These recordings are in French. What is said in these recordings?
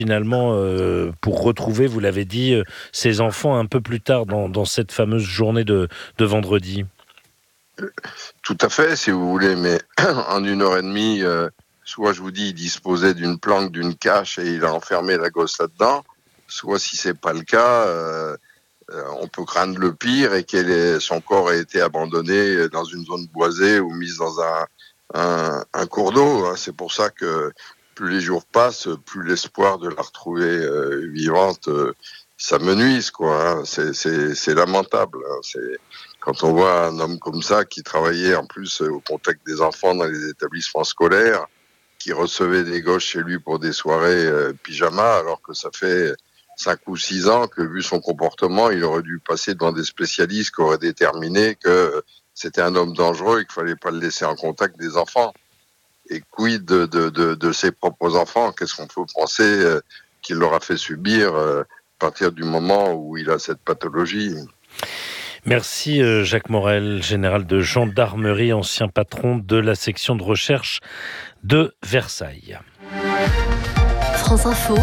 finalement, pour retrouver, vous l'avez dit, ses enfants un peu plus tard dans cette fameuse journée de vendredi. Tout à fait, si vous voulez, mais en 1h30, soit je vous dis, il disposait d'une planque, d'une cache et il a enfermé la gosse là-dedans, soit si c'est pas le cas, on peut craindre le pire et son corps ait été abandonné dans une zone boisée ou mis dans un cours d'eau. Hein. C'est pour ça que plus les jours passent, plus l'espoir de la retrouver vivante s'amenuise, quoi. Hein. C'est lamentable. Hein. Quand on voit un homme comme ça qui travaillait en plus au contact des enfants dans les établissements scolaires, qui recevait des gosses chez lui pour des soirées pyjama, alors que ça fait 5 ou 6 ans que, vu son comportement, il aurait dû passer devant des spécialistes qui auraient déterminé que c'était un homme dangereux et qu'il fallait pas le laisser en contact des enfants. Et quid de ses propres enfants? Qu'est-ce qu'on peut penser qu'il leur a fait subir à partir du moment où il a cette pathologie? Merci Jacques Morel, général de gendarmerie, ancien patron de la section de recherche de Versailles. France Info,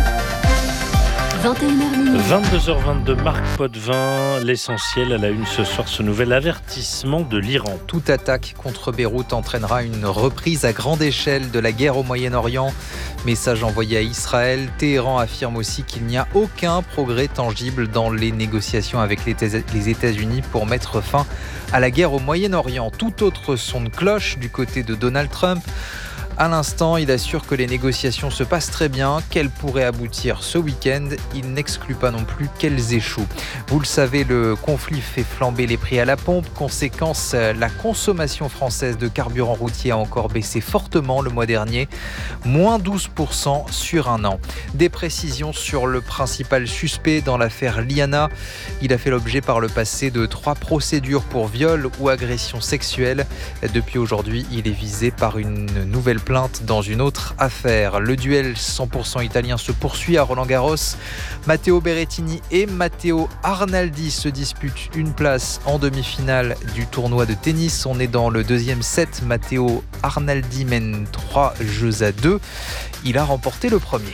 21h. 22h22, Marc Potvin, l'essentiel à la une ce soir, ce nouvel avertissement de l'Iran. Toute attaque contre Beyrouth entraînera une reprise à grande échelle de la guerre au Moyen-Orient. Message envoyé à Israël. Téhéran affirme aussi qu'il n'y a aucun progrès tangible dans les négociations avec les États-Unis pour mettre fin à la guerre au Moyen-Orient. Tout autre son de cloche du côté de Donald Trump. À l'instant, il assure que les négociations se passent très bien, qu'elles pourraient aboutir ce week-end. Il n'exclut pas non plus qu'elles échouent. Vous le savez, le conflit fait flamber les prix à la pompe. Conséquence, la consommation française de carburant routier a encore baissé fortement le mois dernier, moins 12% sur un an. Des précisions sur le principal suspect dans l'affaire Liana. Il a fait l'objet par le passé de 3 procédures pour viol ou agression sexuelle. Depuis aujourd'hui, il est visé par une nouvelle plainte dans une autre affaire. Le duel 100% italien se poursuit à Roland-Garros. Matteo Berrettini et Matteo Arnaldi se disputent une place en demi-finale du tournoi de tennis. On est dans le deuxième set. Matteo Arnaldi mène 3-2. Il a remporté le premier.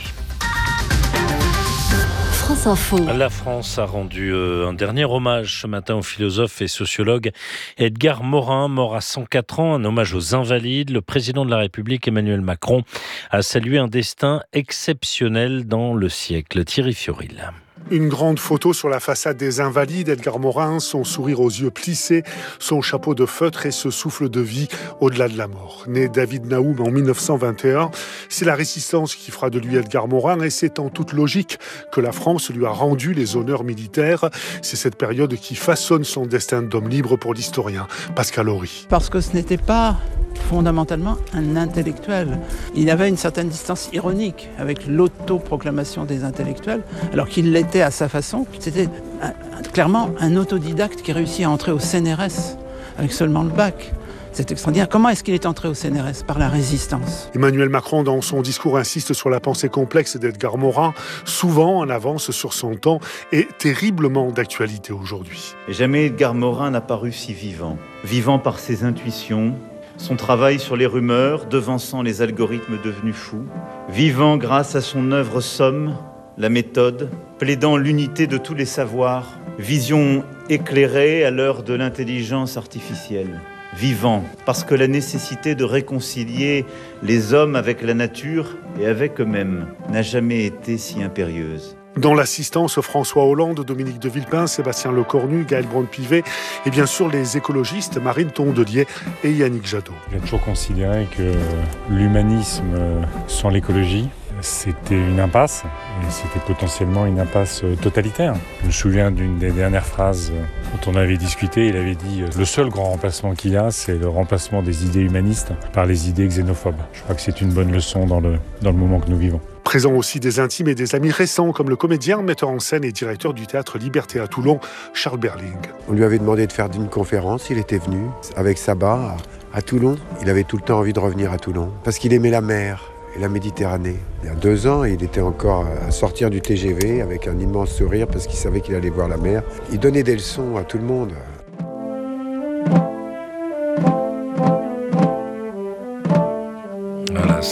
France Info. La France a rendu un dernier hommage ce matin au philosophe et sociologue Edgar Morin, mort à 104 ans, un hommage aux Invalides. Le président de la République, Emmanuel Macron, a salué un destin exceptionnel dans le siècle. Thierry Fioril. Une grande photo sur la façade des Invalides, Edgar Morin, son sourire aux yeux plissés, son chapeau de feutre et ce souffle de vie au-delà de la mort. Né David Naoum en 1921, c'est la résistance qui fera de lui Edgar Morin et c'est en toute logique que la France lui a rendu les honneurs militaires. C'est cette période qui façonne son destin d'homme libre pour l'historien Pascal Horry. Parce que ce n'était pas fondamentalement un intellectuel. Il avait une certaine distance ironique avec l'autoproclamation des intellectuels, alors qu'il l'était à sa façon. C'était clairement un autodidacte qui réussit à entrer au CNRS avec seulement le bac. C'est extraordinaire. Comment est-ce qu'il est entré au CNRS? Par la résistance. Emmanuel Macron, dans son discours, insiste sur la pensée complexe d'Edgar Morin, souvent en avance sur son temps et terriblement d'actualité aujourd'hui. Jamais Edgar Morin n'a paru si vivant. Vivant par ses intuitions, son travail sur les rumeurs, devançant les algorithmes devenus fous. Vivant grâce à son œuvre somme, la méthode, plaidant l'unité de tous les savoirs. Vision éclairée à l'heure de l'intelligence artificielle. Vivant, parce que la nécessité de réconcilier les hommes avec la nature et avec eux-mêmes n'a jamais été si impérieuse. Dans l'assistance, François Hollande, Dominique de Villepin, Sébastien Lecornu, Gaël Braun-Pivet et bien sûr les écologistes Marine Tondelier et Yannick Jadot. J'ai toujours considéré que l'humanisme sans l'écologie, c'était une impasse, et c'était potentiellement une impasse totalitaire. Je me souviens d'une des dernières phrases dont on avait discuté, il avait dit « Le seul grand remplacement qu'il y a, c'est le remplacement des idées humanistes par les idées xénophobes ». Je crois que c'est une bonne leçon dans le moment que nous vivons. Présent aussi des intimes et des amis récents, comme le comédien, metteur en scène et directeur du théâtre Liberté à Toulon, Charles Berling. On lui avait demandé de faire une conférence, il était venu avec Sabat à Toulon. Il avait tout le temps envie de revenir à Toulon, parce qu'il aimait la mer et la Méditerranée. Il y a 2 ans, il était encore à sortir du TGV avec un immense sourire, parce qu'il savait qu'il allait voir la mer. Il donnait des leçons à tout le monde.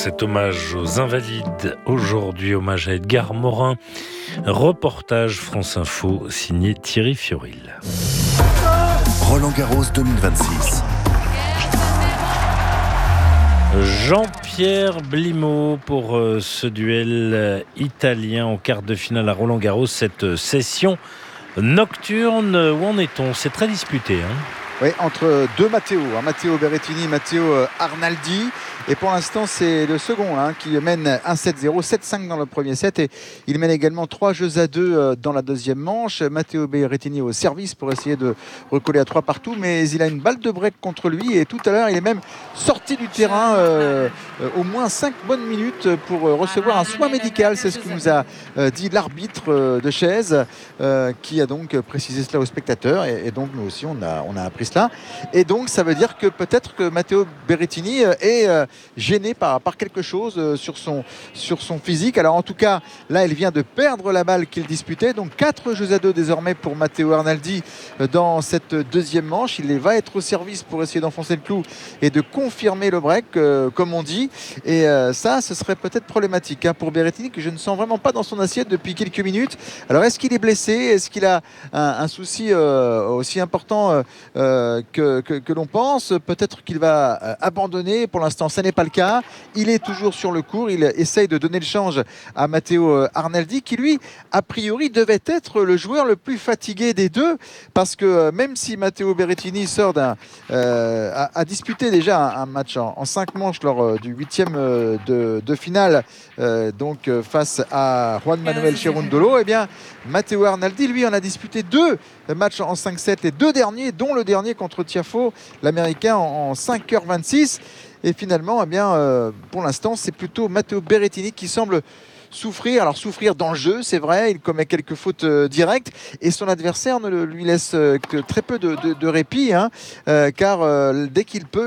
cet hommage aux Invalides. Aujourd'hui, hommage à Edgar Morin. Reportage France Info signé Thierry Fioril. Roland-Garros 2026. Jean-Pierre Blimaud pour ce duel italien en quart de finale à Roland-Garros. Cette session nocturne, où en est-on ? C'est très disputé. Oui, entre deux Matteo, Matteo Berrettini, Matteo Arnaldi. Et pour l'instant, c'est le second qui mène 1-7-0, 7-5 dans le premier set. Et il mène également 3-2 dans la deuxième manche. Matteo Berrettini au service pour essayer de recoller à 3 partout. Mais il a une balle de break contre lui. Et tout à l'heure, il est même sorti du terrain au moins 5 bonnes minutes pour recevoir un soin médical. C'est ce que nous a dit l'arbitre de chaise, qui a donc précisé cela aux spectateurs. Et donc, nous aussi, on a appris cela. Et donc, ça veut dire que peut-être que Matteo Berrettini est gêné par quelque chose sur son physique. Alors en tout cas, là, il vient de perdre la balle qu'il disputait. Donc 4-2 désormais pour Matteo Arnaldi dans cette deuxième manche. Il va être au service pour essayer d'enfoncer le clou et de confirmer le break, comme on dit. Et ça, ce serait peut-être problématique pour Berrettini, que je ne sens vraiment pas dans son assiette depuis quelques minutes. Alors est-ce qu'il est blessé ? Est-ce qu'il a un souci aussi important que l'on pense ? Peut-être qu'il va abandonner. Pour l'instant, ça n'est pas le cas. Il est toujours sur le court. Il essaye de donner le change à Matteo Arnaldi, qui lui, a priori, devait être le joueur le plus fatigué des deux, parce que même si Matteo Berrettini sort a disputé déjà un match en 5 manches lors du 8e de finale, donc face à Juan Manuel Cerundolo, eh bien Matteo Arnaldi, lui, en a disputé 2 matchs en 5-7, les 2 derniers, dont le dernier contre Tiafoe, l'Américain, en 5h26. Et finalement, eh bien, pour l'instant, c'est plutôt Matteo Berrettini qui semble souffrir. Alors souffrir dans le jeu, c'est vrai, il commet quelques fautes directes et son adversaire ne lui laisse que très peu de répit, car dès qu'il peut,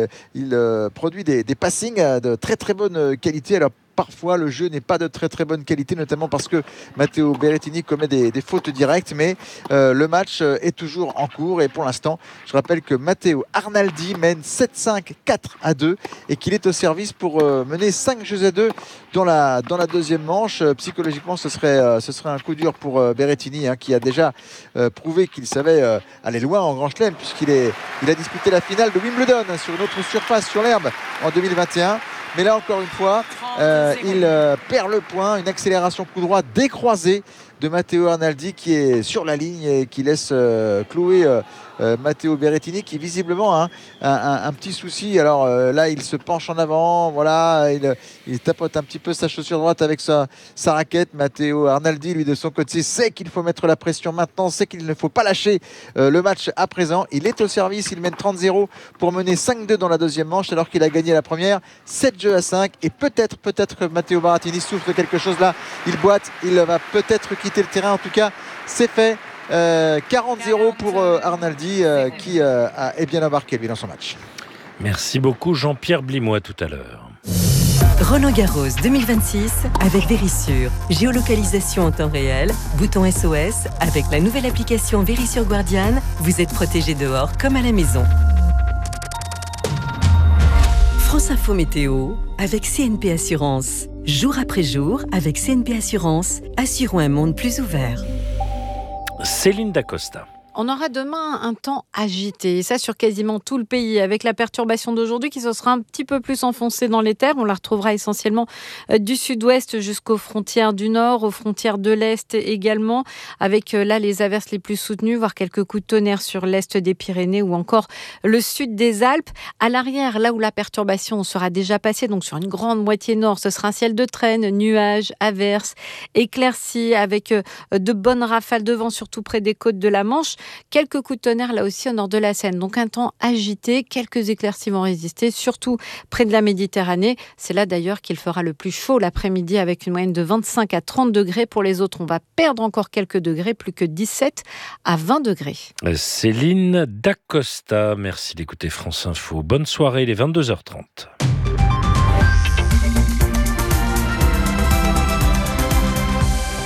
il produit des passings de très très bonne qualité. Alors parfois, le jeu n'est pas de très très bonne qualité, notamment parce que Matteo Berrettini commet des fautes directes, mais le match est toujours en cours. Et pour l'instant, je rappelle que Matteo Arnaldi mène 7-5, 4-2 et qu'il est au service pour mener 5-2 dans la deuxième manche. Psychologiquement, ce serait un coup dur pour Berrettini, qui a déjà prouvé qu'il savait aller loin en Grand Chelem, puisqu'il a disputé la finale de Wimbledon sur une autre surface, sur l'herbe, en 2021. Mais là, encore une fois, il perd le point. Une accélération coup droit décroisée de Matteo Arnaldi, qui est sur la ligne et qui laisse clouer Matteo Berrettini, qui visiblement a un petit souci. Alors là, il se penche en avant, voilà, il tapote un petit peu sa chaussure droite avec sa raquette. Matteo Arnaldi, lui, de son côté, sait qu'il faut mettre la pression maintenant, sait qu'il ne faut pas lâcher le match à présent. Il est au service, il mène 30-0 pour mener 5-2 dans la deuxième manche, alors qu'il a gagné la première 7-5. Et peut-être que Matteo Berrettini souffre de quelque chose là. Il boite, il va peut-être quitter le terrain. En tout cas, c'est fait. 40-0 pour Arnaldi, qui est bien embarqué lui dans son match. Merci beaucoup Jean-Pierre Blimaud, à tout à l'heure. Roland-Garros 2026 avec Verisure. Géolocalisation en temps réel, bouton SOS. Avec la nouvelle application Verisure Guardian, vous êtes protégé dehors comme à la maison. France Info Météo avec CNP Assurance. Jour après jour, avec CNP Assurance, assurons un monde plus ouvert. Céline Dacosta. On aura demain un temps agité, et ça sur quasiment tout le pays, avec la perturbation d'aujourd'hui qui se sera un petit peu plus enfoncée dans les terres. On la retrouvera essentiellement du sud-ouest jusqu'aux frontières du nord, aux frontières de l'est également, avec là les averses les plus soutenues, voire quelques coups de tonnerre sur l'est des Pyrénées ou encore le sud des Alpes. À l'arrière, là où la perturbation sera déjà passée, donc sur une grande moitié nord, ce sera un ciel de traîne, nuages, averses, éclaircies, avec de bonnes rafales de vent, surtout près des côtes de la Manche. Quelques coups de tonnerre là aussi au nord de la Seine. Donc un temps agité, quelques éclaircies vont résister, surtout près de la Méditerranée. C'est là d'ailleurs qu'il fera le plus chaud l'après-midi, avec une moyenne de 25 à 30 degrés. Pour les autres, on va perdre encore quelques degrés, plus que 17 à 20 degrés. Céline Dacosta, merci d'écouter France Info. Bonne soirée, il est 22h30.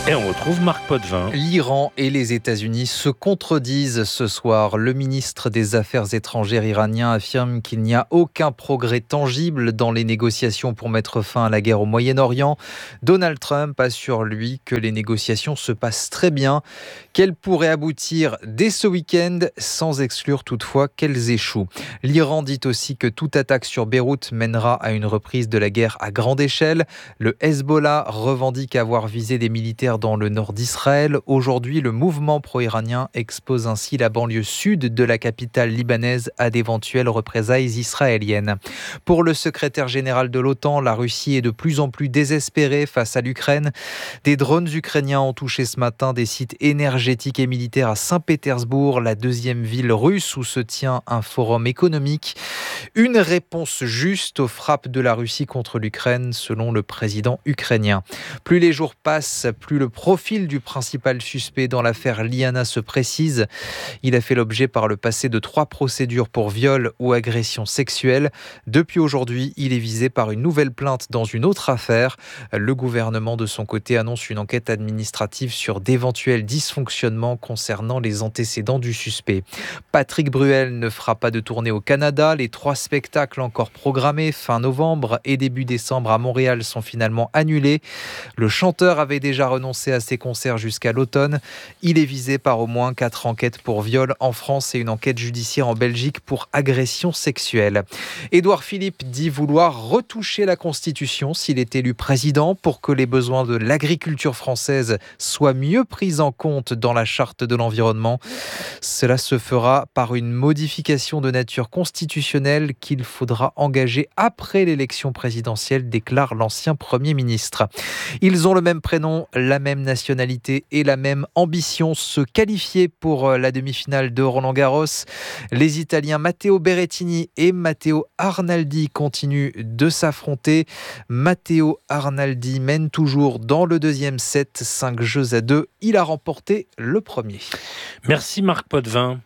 Et on retrouve Marc Potvin. L'Iran et les États-Unis se contredisent ce soir. Le ministre des Affaires étrangères iranien affirme qu'il n'y a aucun progrès tangible dans les négociations pour mettre fin à la guerre au Moyen-Orient. Donald Trump assure, lui, que les négociations se passent très bien, qu'elles pourraient aboutir dès ce week-end, sans exclure toutefois qu'elles échouent. L'Iran dit aussi que toute attaque sur Beyrouth mènera à une reprise de la guerre à grande échelle. Le Hezbollah revendique avoir visé des militaires dans le nord d'Israël. Aujourd'hui, le mouvement pro-iranien expose ainsi la banlieue sud de la capitale libanaise à d'éventuelles représailles israéliennes. Pour le secrétaire général de l'OTAN, la Russie est de plus en plus désespérée face à l'Ukraine. Des drones ukrainiens ont touché ce matin des sites énergétiques et militaires à Saint-Pétersbourg, la deuxième ville russe où se tient un forum économique. Une réponse juste aux frappes de la Russie contre l'Ukraine, selon le président ukrainien. Plus les jours passent, plus le profil du principal suspect dans l'affaire Liana se précise. Il a fait l'objet par le passé de 3 procédures pour viol ou agression sexuelle. Depuis aujourd'hui, il est visé par une nouvelle plainte dans une autre affaire. Le gouvernement, de son côté, annonce une enquête administrative sur d'éventuels dysfonctionnements concernant les antécédents du suspect. Patrick Bruel ne fera pas de tournée au Canada. Les 3 spectacles encore programmés fin novembre et début décembre à Montréal sont finalement annulés. Le chanteur avait déjà renoncé à ses concerts jusqu'à l'automne. Il est visé par au moins 4 enquêtes pour viol en France et une enquête judiciaire en Belgique pour agression sexuelle. Édouard Philippe dit vouloir retoucher la Constitution s'il est élu président pour que les besoins de l'agriculture française soient mieux pris en compte dans la charte de l'environnement. Cela se fera par une modification de nature constitutionnelle qu'il faudra engager après l'élection présidentielle, déclare l'ancien Premier ministre. Ils ont le même prénom, la même nationalité et la même ambition, se qualifier pour la demi-finale de Roland-Garros. Les Italiens Matteo Berrettini et Matteo Arnaldi continuent de s'affronter. Matteo Arnaldi mène toujours dans le deuxième set, 5-2. Il a remporté le premier. Merci Marc Potvin.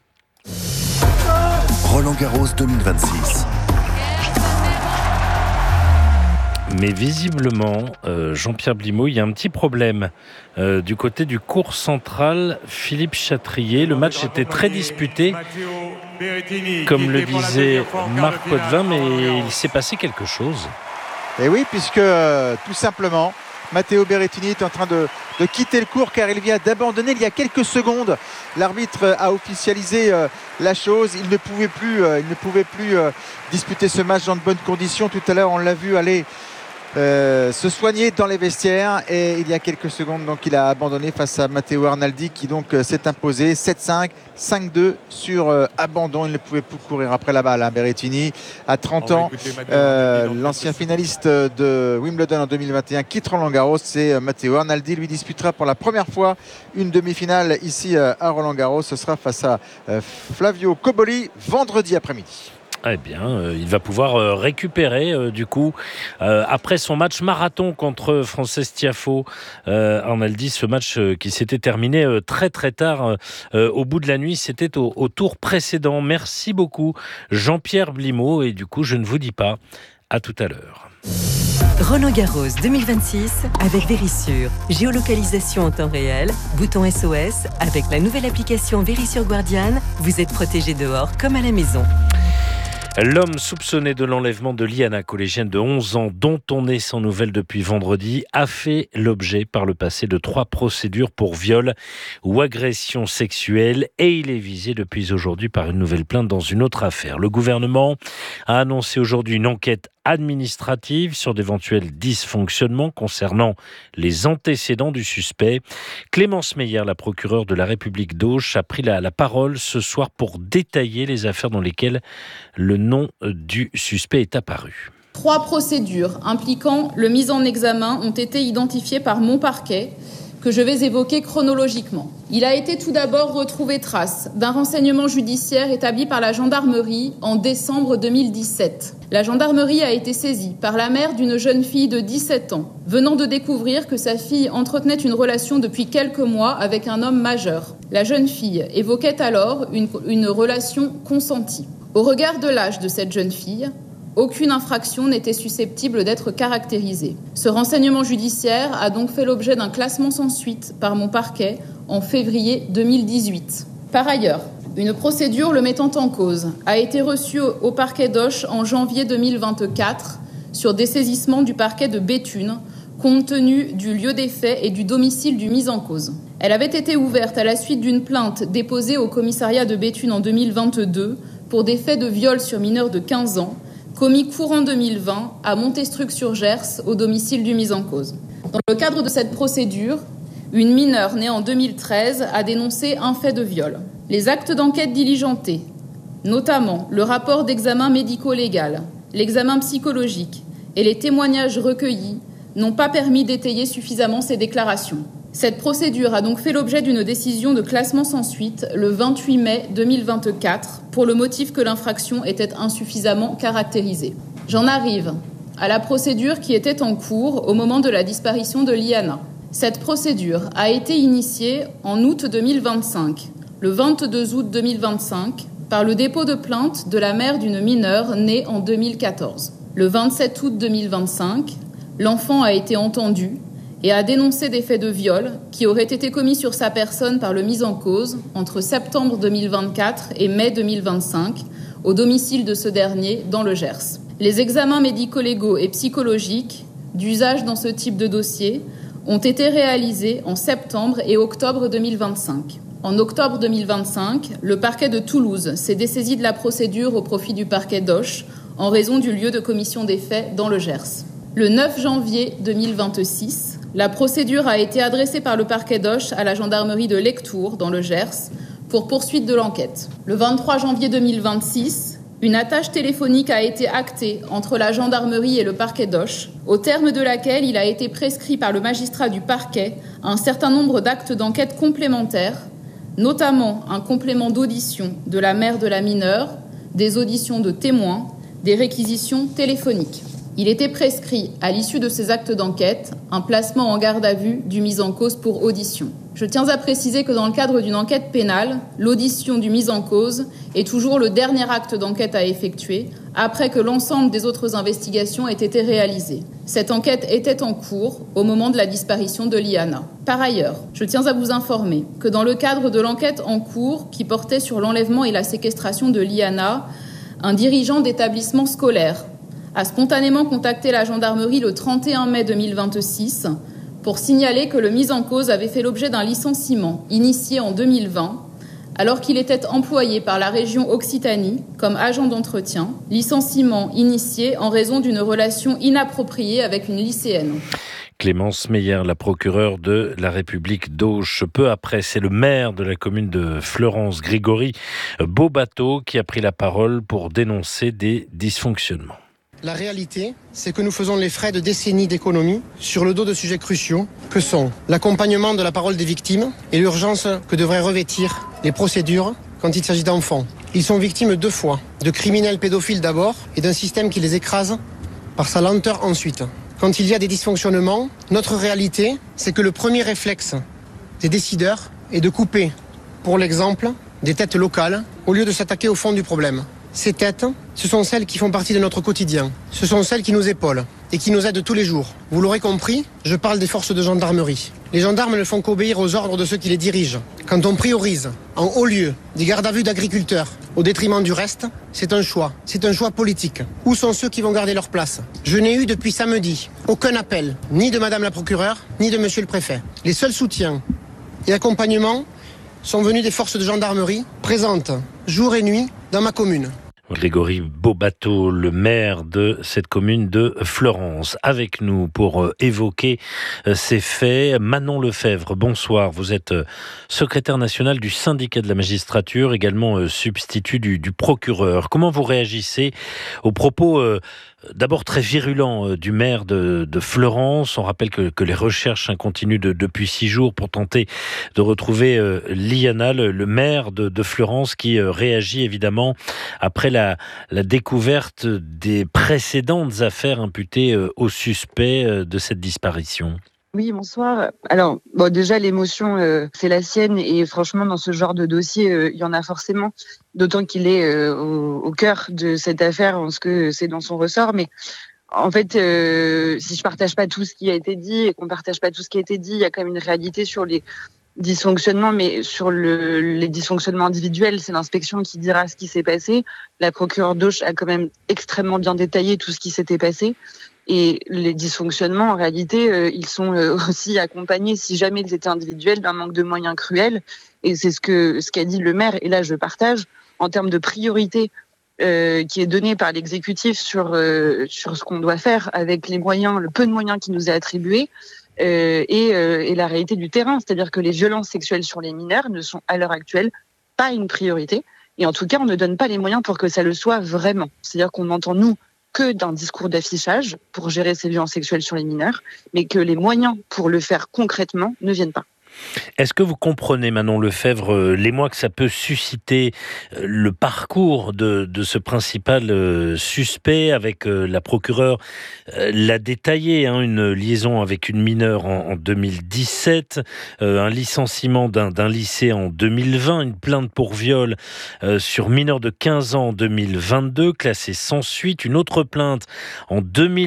Roland-Garros 2026. Mais visiblement, Jean-Pierre Blimaud, il y a un petit problème du côté du court central Philippe Chatrier. Le match était très disputé, comme le disait Marc Potvin, mais il s'est passé quelque chose. Et oui, puisque tout simplement, Matteo Berrettini est en train de quitter le court car il vient d'abandonner il y a quelques secondes. L'arbitre a officialisé la chose. Il ne pouvait plus disputer ce match dans de bonnes conditions. Tout à l'heure, on l'a vu aller se soigner dans les vestiaires et il y a quelques secondes donc il a abandonné face à Matteo Arnaldi qui donc s'est imposé 7-5, 5-2 sur abandon. Il ne pouvait plus courir après la balle. Berrettini à 30 ans, l'ancien finaliste de Wimbledon en 2021 quitte Roland-Garros. C'est Matteo Arnaldi, lui disputera pour la première fois une demi-finale ici à Roland-Garros. Ce sera face à Flavio Cobolli vendredi après-midi. Eh bien, il va pouvoir récupérer du coup après son match marathon contre Frances Tiafoe. Arnaldi, ce match qui s'était terminé très très tard au bout de la nuit, c'était au tour précédent. Merci beaucoup Jean-Pierre Blimaud et du coup je ne vous dis pas à tout à l'heure. Roland-Garros 2026 avec Verisure. Géolocalisation en temps réel, bouton SOS. Avec la nouvelle application Verisure Guardian, vous êtes protégé dehors comme à la maison. L'homme soupçonné de l'enlèvement de Liana, collégienne de 11 ans, dont on est sans nouvelles depuis vendredi, a fait l'objet par le passé de 3 procédures pour viol ou agression sexuelle et il est visé depuis aujourd'hui par une nouvelle plainte dans une autre affaire. Le gouvernement a annoncé aujourd'hui une enquête administrative sur d'éventuels dysfonctionnements concernant les antécédents du suspect. Clémence Meyer, la procureure de la République d'Auch, a pris la parole ce soir pour détailler les affaires dans lesquelles le nom du suspect est apparu. 3 procédures impliquant le mis en examen ont été identifiées par mon parquet, que je vais évoquer chronologiquement. Il a été tout d'abord retrouvé trace d'un renseignement judiciaire établi par la gendarmerie en décembre 2017. La gendarmerie a été saisie par la mère d'une jeune fille de 17 ans, venant de découvrir que sa fille entretenait une relation depuis quelques mois avec un homme majeur. La jeune fille évoquait alors une relation consentie. Au regard de l'âge de cette jeune fille, Aucune infraction n'était susceptible d'être caractérisée. Ce renseignement judiciaire a donc fait l'objet d'un classement sans suite par mon parquet en février 2018. Par ailleurs, une procédure le mettant en cause a été reçue au parquet d'Auch en janvier 2024 sur dessaisissement du parquet de Béthune, compte tenu du lieu des faits et du domicile du mis en cause. Elle avait été ouverte à la suite d'une plainte déposée au commissariat de Béthune en 2022 pour des faits de viol sur mineurs de 15 ans, commis courant 2020 à Montestruc-sur-Gers, au domicile du mis en cause. Dans le cadre de cette procédure, une mineure née en 2013 a dénoncé un fait de viol. Les actes d'enquête diligentés, notamment le rapport d'examen médico-légal, l'examen psychologique et les témoignages recueillis, n'ont pas permis d'étayer suffisamment ces déclarations. Cette procédure a donc fait l'objet d'une décision de classement sans suite le 28 mai 2024 pour le motif que l'infraction était insuffisamment caractérisée. J'en arrive à la procédure qui était en cours au moment de la disparition de Liana. Cette procédure a été initiée en août 2025, le 22 août 2025, par le dépôt de plainte de la mère d'une mineure née en 2014. Le 27 août 2025, l'enfant a été entendu et a dénoncé des faits de viol qui auraient été commis sur sa personne par le mis en cause entre septembre 2024 et mai 2025 au domicile de ce dernier dans le Gers. Les examens médico-légaux et psychologiques d'usage dans ce type de dossier ont été réalisés en septembre et octobre 2025. En octobre 2025, le parquet de Toulouse s'est dessaisi de la procédure au profit du parquet d'Auch en raison du lieu de commission des faits dans le Gers. Le 9 janvier 2026, la procédure a été adressée par le parquet d'Auch à la gendarmerie de Lectoure, dans le Gers, pour poursuite de l'enquête. Le 23 janvier 2026, une attache téléphonique a été actée entre la gendarmerie et le parquet d'Auch, au terme de laquelle il a été prescrit par le magistrat du parquet un certain nombre d'actes d'enquête complémentaires, notamment un complément d'audition de la mère de la mineure, des auditions de témoins, des réquisitions téléphoniques. Il était prescrit, à l'issue de ces actes d'enquête, un placement en garde à vue du mis en cause pour audition. Je tiens à préciser que dans le cadre d'une enquête pénale, l'audition du mis en cause est toujours le dernier acte d'enquête à effectuer, après que l'ensemble des autres investigations aient été réalisées. Cette enquête était en cours au moment de la disparition de Liana. Par ailleurs, je tiens à vous informer que dans le cadre de l'enquête en cours qui portait sur l'enlèvement et la séquestration de Liana, un dirigeant d'établissement scolaire a spontanément contacté la gendarmerie le 31 mai 2026 pour signaler que le mis en cause avait fait l'objet d'un licenciement initié en 2020 alors qu'il était employé par la région Occitanie comme agent d'entretien, licenciement initié en raison d'une relation inappropriée avec une lycéenne. Clémence Meyer, la procureure de la République d'Auch. Peu après, c'est le maire de la commune de Fleurance, Grégory Beaubateau, qui a pris la parole pour dénoncer des dysfonctionnements. La réalité, c'est que nous faisons les frais de décennies d'économie sur le dos de sujets cruciaux que sont l'accompagnement de la parole des victimes et l'urgence que devraient revêtir les procédures quand il s'agit d'enfants. Ils sont victimes 2 fois, de criminels pédophiles d'abord et d'un système qui les écrase par sa lenteur ensuite. Quand il y a des dysfonctionnements, notre réalité, c'est que le premier réflexe des décideurs est de couper, pour l'exemple, des têtes locales au lieu de s'attaquer au fond du problème. Ces têtes, ce sont celles qui font partie de notre quotidien. Ce sont celles qui nous épaulent et qui nous aident tous les jours. Vous l'aurez compris, je parle des forces de gendarmerie. Les gendarmes ne font qu'obéir aux ordres de ceux qui les dirigent. Quand on priorise, en haut lieu, des gardes à vue d'agriculteurs au détriment du reste, c'est un choix. C'est un choix politique. Où sont ceux qui vont garder leur place ? Je n'ai eu depuis samedi aucun appel, ni de Madame la procureure, ni de Monsieur le préfet. Les seuls soutiens et accompagnements sont venus des forces de gendarmerie présentes jour et nuit dans ma commune. Grégory Beaubateau, le maire de cette commune de Fleurance, avec nous pour évoquer ces faits. Manon Lefebvre, bonsoir. Vous êtes secrétaire nationale du syndicat de la magistrature, également substitut du procureur. Comment vous réagissez aux propos d'abord très virulents du maire de Fleurance? On rappelle que les recherches continuent depuis 6 jours pour tenter de retrouver Liana, le maire de Fleurance, qui réagit évidemment après la découverte des précédentes affaires imputées aux suspects de cette disparition. Oui, bonsoir. Alors, déjà, l'émotion, c'est la sienne. Et franchement, dans ce genre de dossier, il y en a forcément. D'autant qu'il est au cœur de cette affaire, parce que c'est dans son ressort. Mais en fait, si je partage pas tout ce qui a été dit et qu'on partage pas tout ce qui a été dit, il y a quand même une réalité sur les dysfonctionnements, mais sur les dysfonctionnements individuels, c'est l'inspection qui dira ce qui s'est passé. La procureure d'Auch a quand même extrêmement bien détaillé tout ce qui s'était passé. Et les dysfonctionnements, en réalité, ils sont aussi accompagnés, si jamais ils étaient individuels, d'un manque de moyens cruel. Et c'est ce qu'a dit le maire, et là je partage, en termes de priorité qui est donnée par l'exécutif sur ce qu'on doit faire avec les moyens, le peu de moyens qui nous est attribué, et la réalité du terrain. C'est-à-dire que les violences sexuelles sur les mineurs ne sont à l'heure actuelle pas une priorité. Et en tout cas, on ne donne pas les moyens pour que ça le soit vraiment. C'est-à-dire qu'on entend, nous, que d'un discours d'affichage pour gérer ces violences sexuelles sur les mineurs, mais que les moyens pour le faire concrètement ne viennent pas. Est-ce que vous comprenez, Manon Lefebvre, l'émoi que ça peut susciter, le parcours de ce principal suspect avec la procureure l'a détaillé, une liaison avec une mineure en 2017, un licenciement d'un lycée en 2020, une plainte pour viol sur mineur de 15 ans en 2022, classée sans suite, une autre plainte en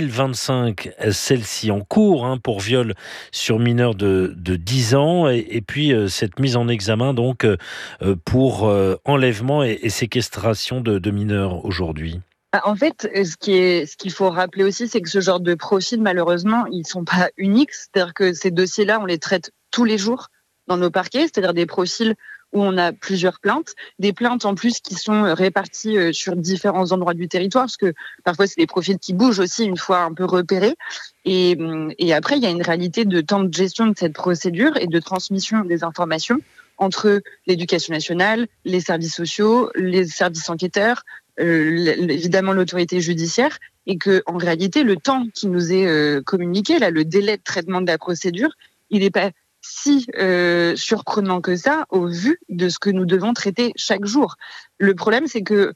2025, celle-ci en cours pour viol sur mineur de 10 ans. Et puis cette mise en examen donc pour enlèvement et séquestration de mineurs aujourd'hui. En fait, ce qu'il faut rappeler aussi, c'est que ce genre de profils, malheureusement, ils sont pas uniques. C'est-à-dire que ces dossiers-là, on les traite tous les jours dans nos parquets, c'est-à-dire des profils où on a plusieurs plaintes, des plaintes en plus qui sont réparties sur différents endroits du territoire, parce que parfois c'est des profils qui bougent aussi une fois un peu repérés. Et après, il y a une réalité de temps de gestion de cette procédure et de transmission des informations entre l'éducation nationale, les services sociaux, les services enquêteurs, évidemment l'autorité judiciaire, et que en réalité, le temps qui nous est communiqué, là, le délai de traitement de la procédure, il n'est pas si surprenant que ça au vu de ce que nous devons traiter chaque jour. Le problème, c'est que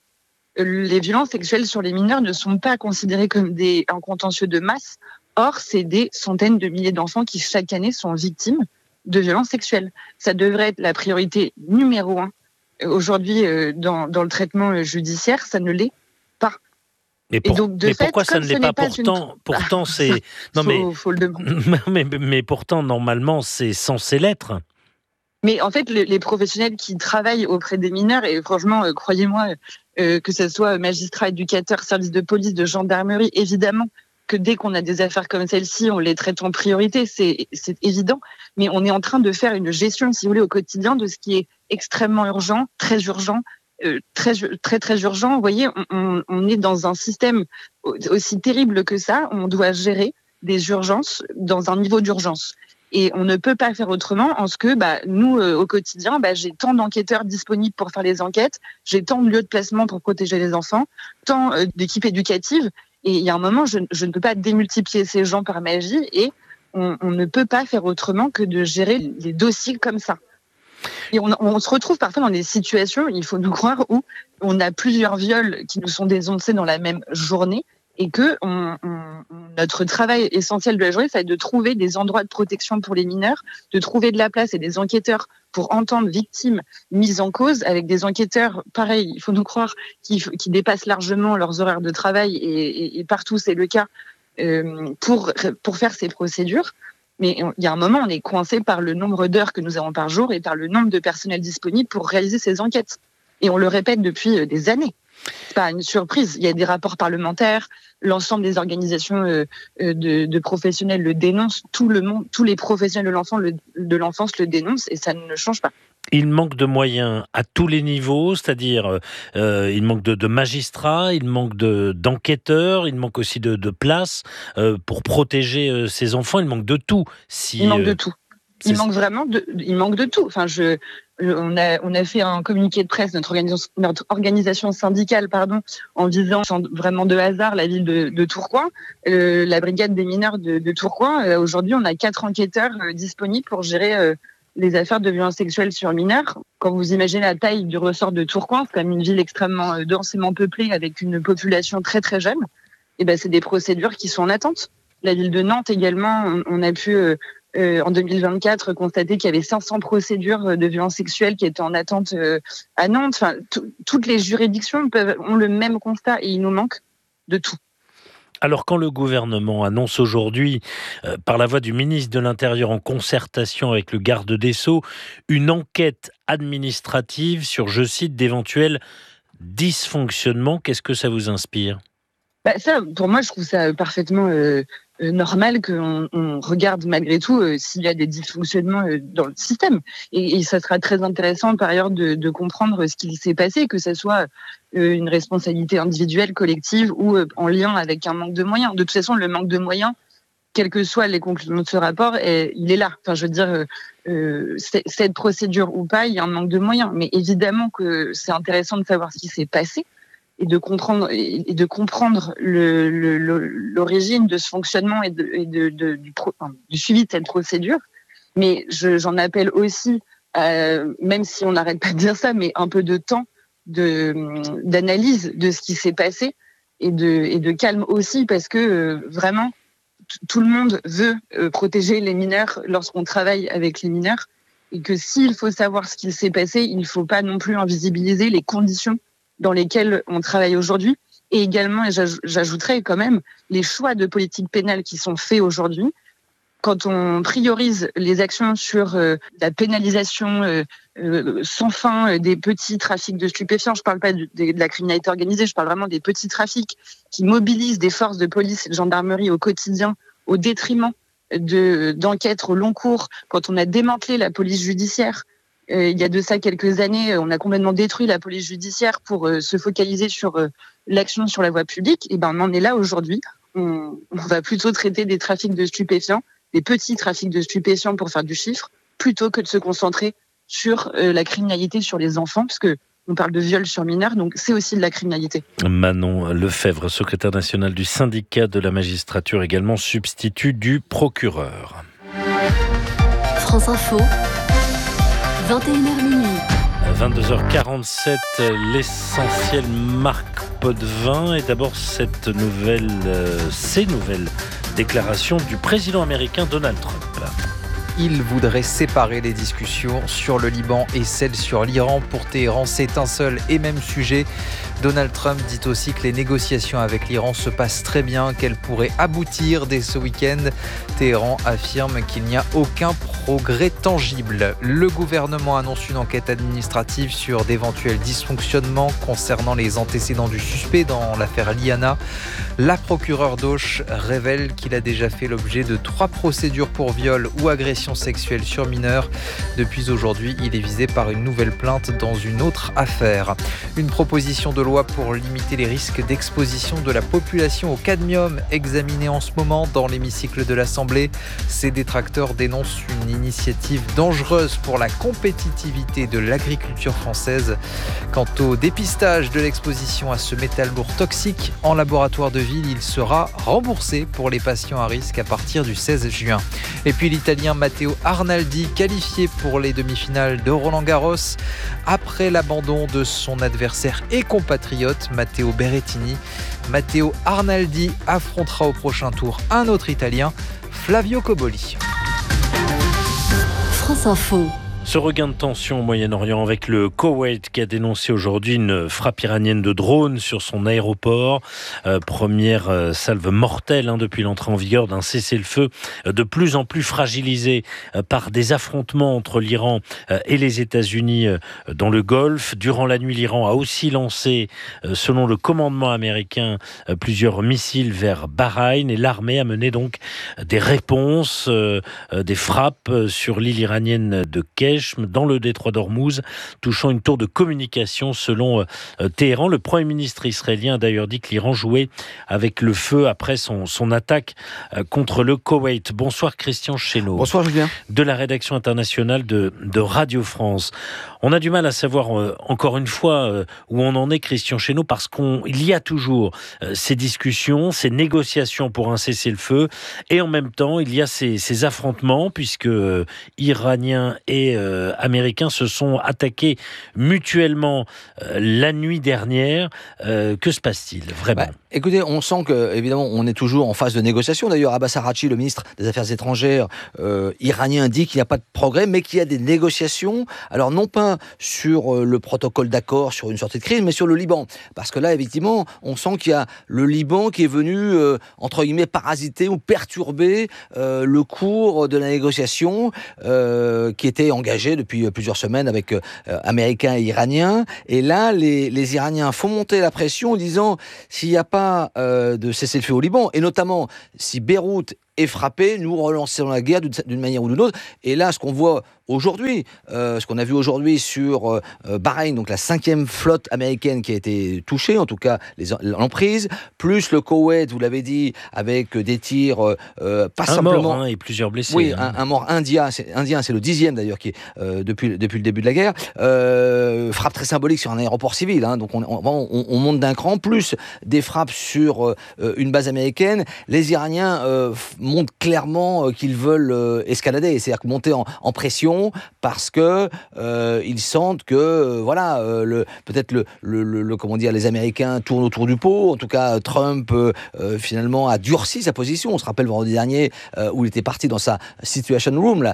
les violences sexuelles sur les mineurs ne sont pas considérées comme un contentieux de masse. Or, c'est des centaines de milliers d'enfants qui, chaque année, sont victimes de violences sexuelles. Ça devrait être la priorité numéro 1. Aujourd'hui, dans le traitement judiciaire, ça ne l'est pas. Mais pourquoi ça ne l'est pas pourtant c'est non faut le demander. mais pourtant normalement c'est censé l'être. Mais en fait, les professionnels qui travaillent auprès des mineurs, et franchement, croyez-moi, que ce soit magistrats, éducateurs, services de police, de gendarmerie, évidemment que dès qu'on a des affaires comme celle-ci, on les traite en priorité, c'est évident. Mais on est en train de faire une gestion, si vous voulez, au quotidien de ce qui est extrêmement urgent, très urgent, très urgent. Vous voyez, on est dans un système aussi terrible que ça. On doit gérer des urgences dans un niveau d'urgence. Et on ne peut pas faire autrement en ce que nous, au quotidien, j'ai tant d'enquêteurs disponibles pour faire les enquêtes, j'ai tant de lieux de placement pour protéger les enfants, tant d'équipes éducatives. Et il y a un moment, je ne peux pas démultiplier ces gens par magie et on ne peut pas faire autrement que de gérer les dossiers comme ça. Et on se retrouve parfois dans des situations, il faut nous croire, où on a plusieurs viols qui nous sont dénoncés dans la même journée et que notre travail essentiel de la journée, ça va être de trouver des endroits de protection pour les mineurs, de trouver de la place et des enquêteurs pour entendre victimes mises en cause, avec des enquêteurs, pareil, il faut nous croire, qui dépassent largement leurs horaires de travail, et partout c'est le cas, pour faire ces procédures. Mais il y a un moment, on est coincé par le nombre d'heures que nous avons par jour et par le nombre de personnels disponibles pour réaliser ces enquêtes. Et on le répète depuis des années. C'est pas une surprise. Il y a des rapports parlementaires, l'ensemble des organisations de professionnels le dénoncent, tout le monde, tous les professionnels de l'enfance le dénoncent, et ça ne change pas. Il manque de moyens à tous les niveaux, c'est-à-dire il manque de magistrats, il manque d'enquêteurs, il manque aussi de places pour protéger ces enfants, il manque de tout. Il manque de tout. Il manque vraiment il manque de tout. Enfin, on a fait un communiqué de presse, notre organisation syndicale, en visant vraiment de hasard la ville de Tourcoing, la brigade des mineurs de Tourcoing. Aujourd'hui, on a 4 enquêteurs disponibles pour gérer les affaires de violences sexuelles sur mineurs. Quand vous imaginez la taille du ressort de Tourcoing, c'est quand même une ville extrêmement densément peuplée avec une population très très jeune. Et c'est des procédures qui sont en attente. La ville de Nantes également, on a pu en 2024 constaté qu'il y avait 500 procédures de violences sexuelles qui étaient en attente à Nantes. Enfin, toutes les juridictions ont le même constat et il nous manque de tout. Alors quand le gouvernement annonce aujourd'hui, par la voix du ministre de l'Intérieur en concertation avec le garde des Sceaux, une enquête administrative sur, je cite, d'éventuels dysfonctionnements, qu'est-ce que ça vous inspire ? Ça, pour moi, je trouve ça parfaitement normal qu'on regarde malgré tout s'il y a des dysfonctionnements dans le système. Et ça sera très intéressant par ailleurs de comprendre ce qui s'est passé, que ce soit une responsabilité individuelle, collective ou en lien avec un manque de moyens. De toute façon, le manque de moyens, quelles que soient les conclusions de ce rapport, il est là. Enfin, je veux dire, cette procédure ou pas, il y a un manque de moyens. Mais évidemment que c'est intéressant de savoir ce qui s'est passé et de comprendre l'origine de ce fonctionnement et du suivi de cette procédure. Mais j'en appelle aussi, même si on n'arrête pas de dire ça, mais un peu de temps d'analyse de ce qui s'est passé et de calme aussi, parce que vraiment, tout le monde veut protéger les mineurs lorsqu'on travaille avec les mineurs, et que s'il faut savoir ce qui s'est passé, il ne faut pas non plus invisibiliser les conditions dans lesquelles on travaille aujourd'hui, et également, et j'ajouterais quand même, les choix de politique pénale qui sont faits aujourd'hui. Quand on priorise les actions sur la pénalisation sans fin des petits trafics de stupéfiants, je ne parle pas de la criminalité organisée, je parle vraiment des petits trafics qui mobilisent des forces de police et de gendarmerie au quotidien au détriment d'enquêtes au long cours. Quand on a démantelé la police judiciaire, il y a de ça quelques années, on a complètement détruit la police judiciaire pour se focaliser sur l'action sur la voie publique. Et ben on en est là aujourd'hui. On va plutôt traiter des trafics de stupéfiants, des petits trafics de stupéfiants pour faire du chiffre, plutôt que de se concentrer sur la criminalité sur les enfants, parce que on parle de viol sur mineurs, donc c'est aussi de la criminalité. Manon Lefebvre, secrétaire nationale du syndicat de la magistrature, également substitut du procureur. France Info, 21h minuit. 22h47, l'essentiel Marc Potvin. Et d'abord ces nouvelles déclarations du président américain Donald Trump. Il voudrait séparer les discussions sur le Liban et celles sur l'Iran. Pour Téhéran, c'est un seul et même sujet. Donald Trump dit aussi que les négociations avec l'Iran se passent très bien, qu'elles pourraient aboutir dès ce week-end. Téhéran affirme qu'il n'y a aucun progrès tangible. Le gouvernement annonce une enquête administrative sur d'éventuels dysfonctionnements concernant les antécédents du suspect dans l'affaire Liana. La procureure d'Auch révèle qu'il a déjà fait l'objet de 3 procédures pour viol ou agression sexuelle sur mineurs. Depuis aujourd'hui, il est visé par une nouvelle plainte dans une autre affaire. Une proposition de loi pour limiter les risques d'exposition de la population au cadmium examinée en ce moment dans l'hémicycle de l'Assemblée. Ses détracteurs dénoncent une initiative dangereuse pour la compétitivité de l'agriculture française. Quant au dépistage de l'exposition à ce métal lourd toxique en laboratoire de ville, il sera remboursé pour les patients à risque à partir du 16 juin. Et puis l'Italien Matteo Arnaldi, qualifié pour les demi-finales de Roland-Garros après l'abandon de son adversaire et compatriote Matteo Berrettini. Matteo Arnaldi affrontera au prochain tour un autre Italien, Flavio Cobolli. France Info. Ce regain de tension au Moyen-Orient avec le Koweït qui a dénoncé aujourd'hui une frappe iranienne de drone sur son aéroport. Première salve mortelle depuis l'entrée en vigueur d'un cessez-le-feu de plus en plus fragilisé par des affrontements entre l'Iran et les États-Unis dans le Golfe. Durant la nuit, l'Iran a aussi lancé, selon le commandement américain, plusieurs missiles vers Bahreïn et l'armée a mené donc des réponses, des frappes sur l'île iranienne de Kesh, dans le détroit d'Ormuz, touchant une tour de communication selon Téhéran. Le Premier ministre israélien a d'ailleurs dit que l'Iran jouait avec le feu après son attaque contre le Koweït. Bonsoir Christian Chesneau. Bonsoir Julien. De la rédaction internationale de Radio France. On a du mal à savoir encore une fois où on en est, Christian Chesneau, parce qu'il y a toujours ces discussions, ces négociations pour un cessez-le-feu, et en même temps il y a ces affrontements puisque Iraniens et Américains se sont attaqués mutuellement la nuit dernière. Que se passe-t-il vraiment ? Écoutez, on sent que, évidemment, on est toujours en phase de négociation. D'ailleurs, Abbas Araghchi, le ministre des Affaires étrangères iranien, dit qu'il n'y a pas de progrès, mais qu'il y a des négociations. Alors, non pas sur le protocole d'accord sur une sortie de crise, mais sur le Liban. Parce que là, effectivement, on sent qu'il y a le Liban qui est venu, entre guillemets, parasiter ou perturber le cours de la négociation qui était engagée depuis plusieurs semaines avec Américains et Iraniens. Et là, les Iraniens font monter la pression en disant s'il n'y a pas de cessez-le-feu au Liban, et notamment si Beyrouth est frappé, nous relançons la guerre d'une manière ou d'une autre. Et là, ce qu'on voit aujourd'hui, ce qu'on a vu aujourd'hui sur Bahreïn, donc la 5e flotte américaine qui a été touchée, en tout cas l'emprise, plus le Koweït, vous l'avez dit, avec des tirs, pas simplement... mort et plusieurs blessés. Oui, un mort indien, c'est le 10e d'ailleurs, qui est depuis le début de la guerre. Frappe très symbolique sur un aéroport civil, donc on monte d'un cran, plus des frappes sur une base américaine. Les Iraniens montrent clairement qu'ils veulent escalader, c'est-à-dire monter en pression, parce que ils sentent que peut-être comment dire, les Américains tournent autour du pot. En tout cas, Trump finalement a durci sa position. On se rappelle vendredi dernier où il était parti dans sa Situation Room,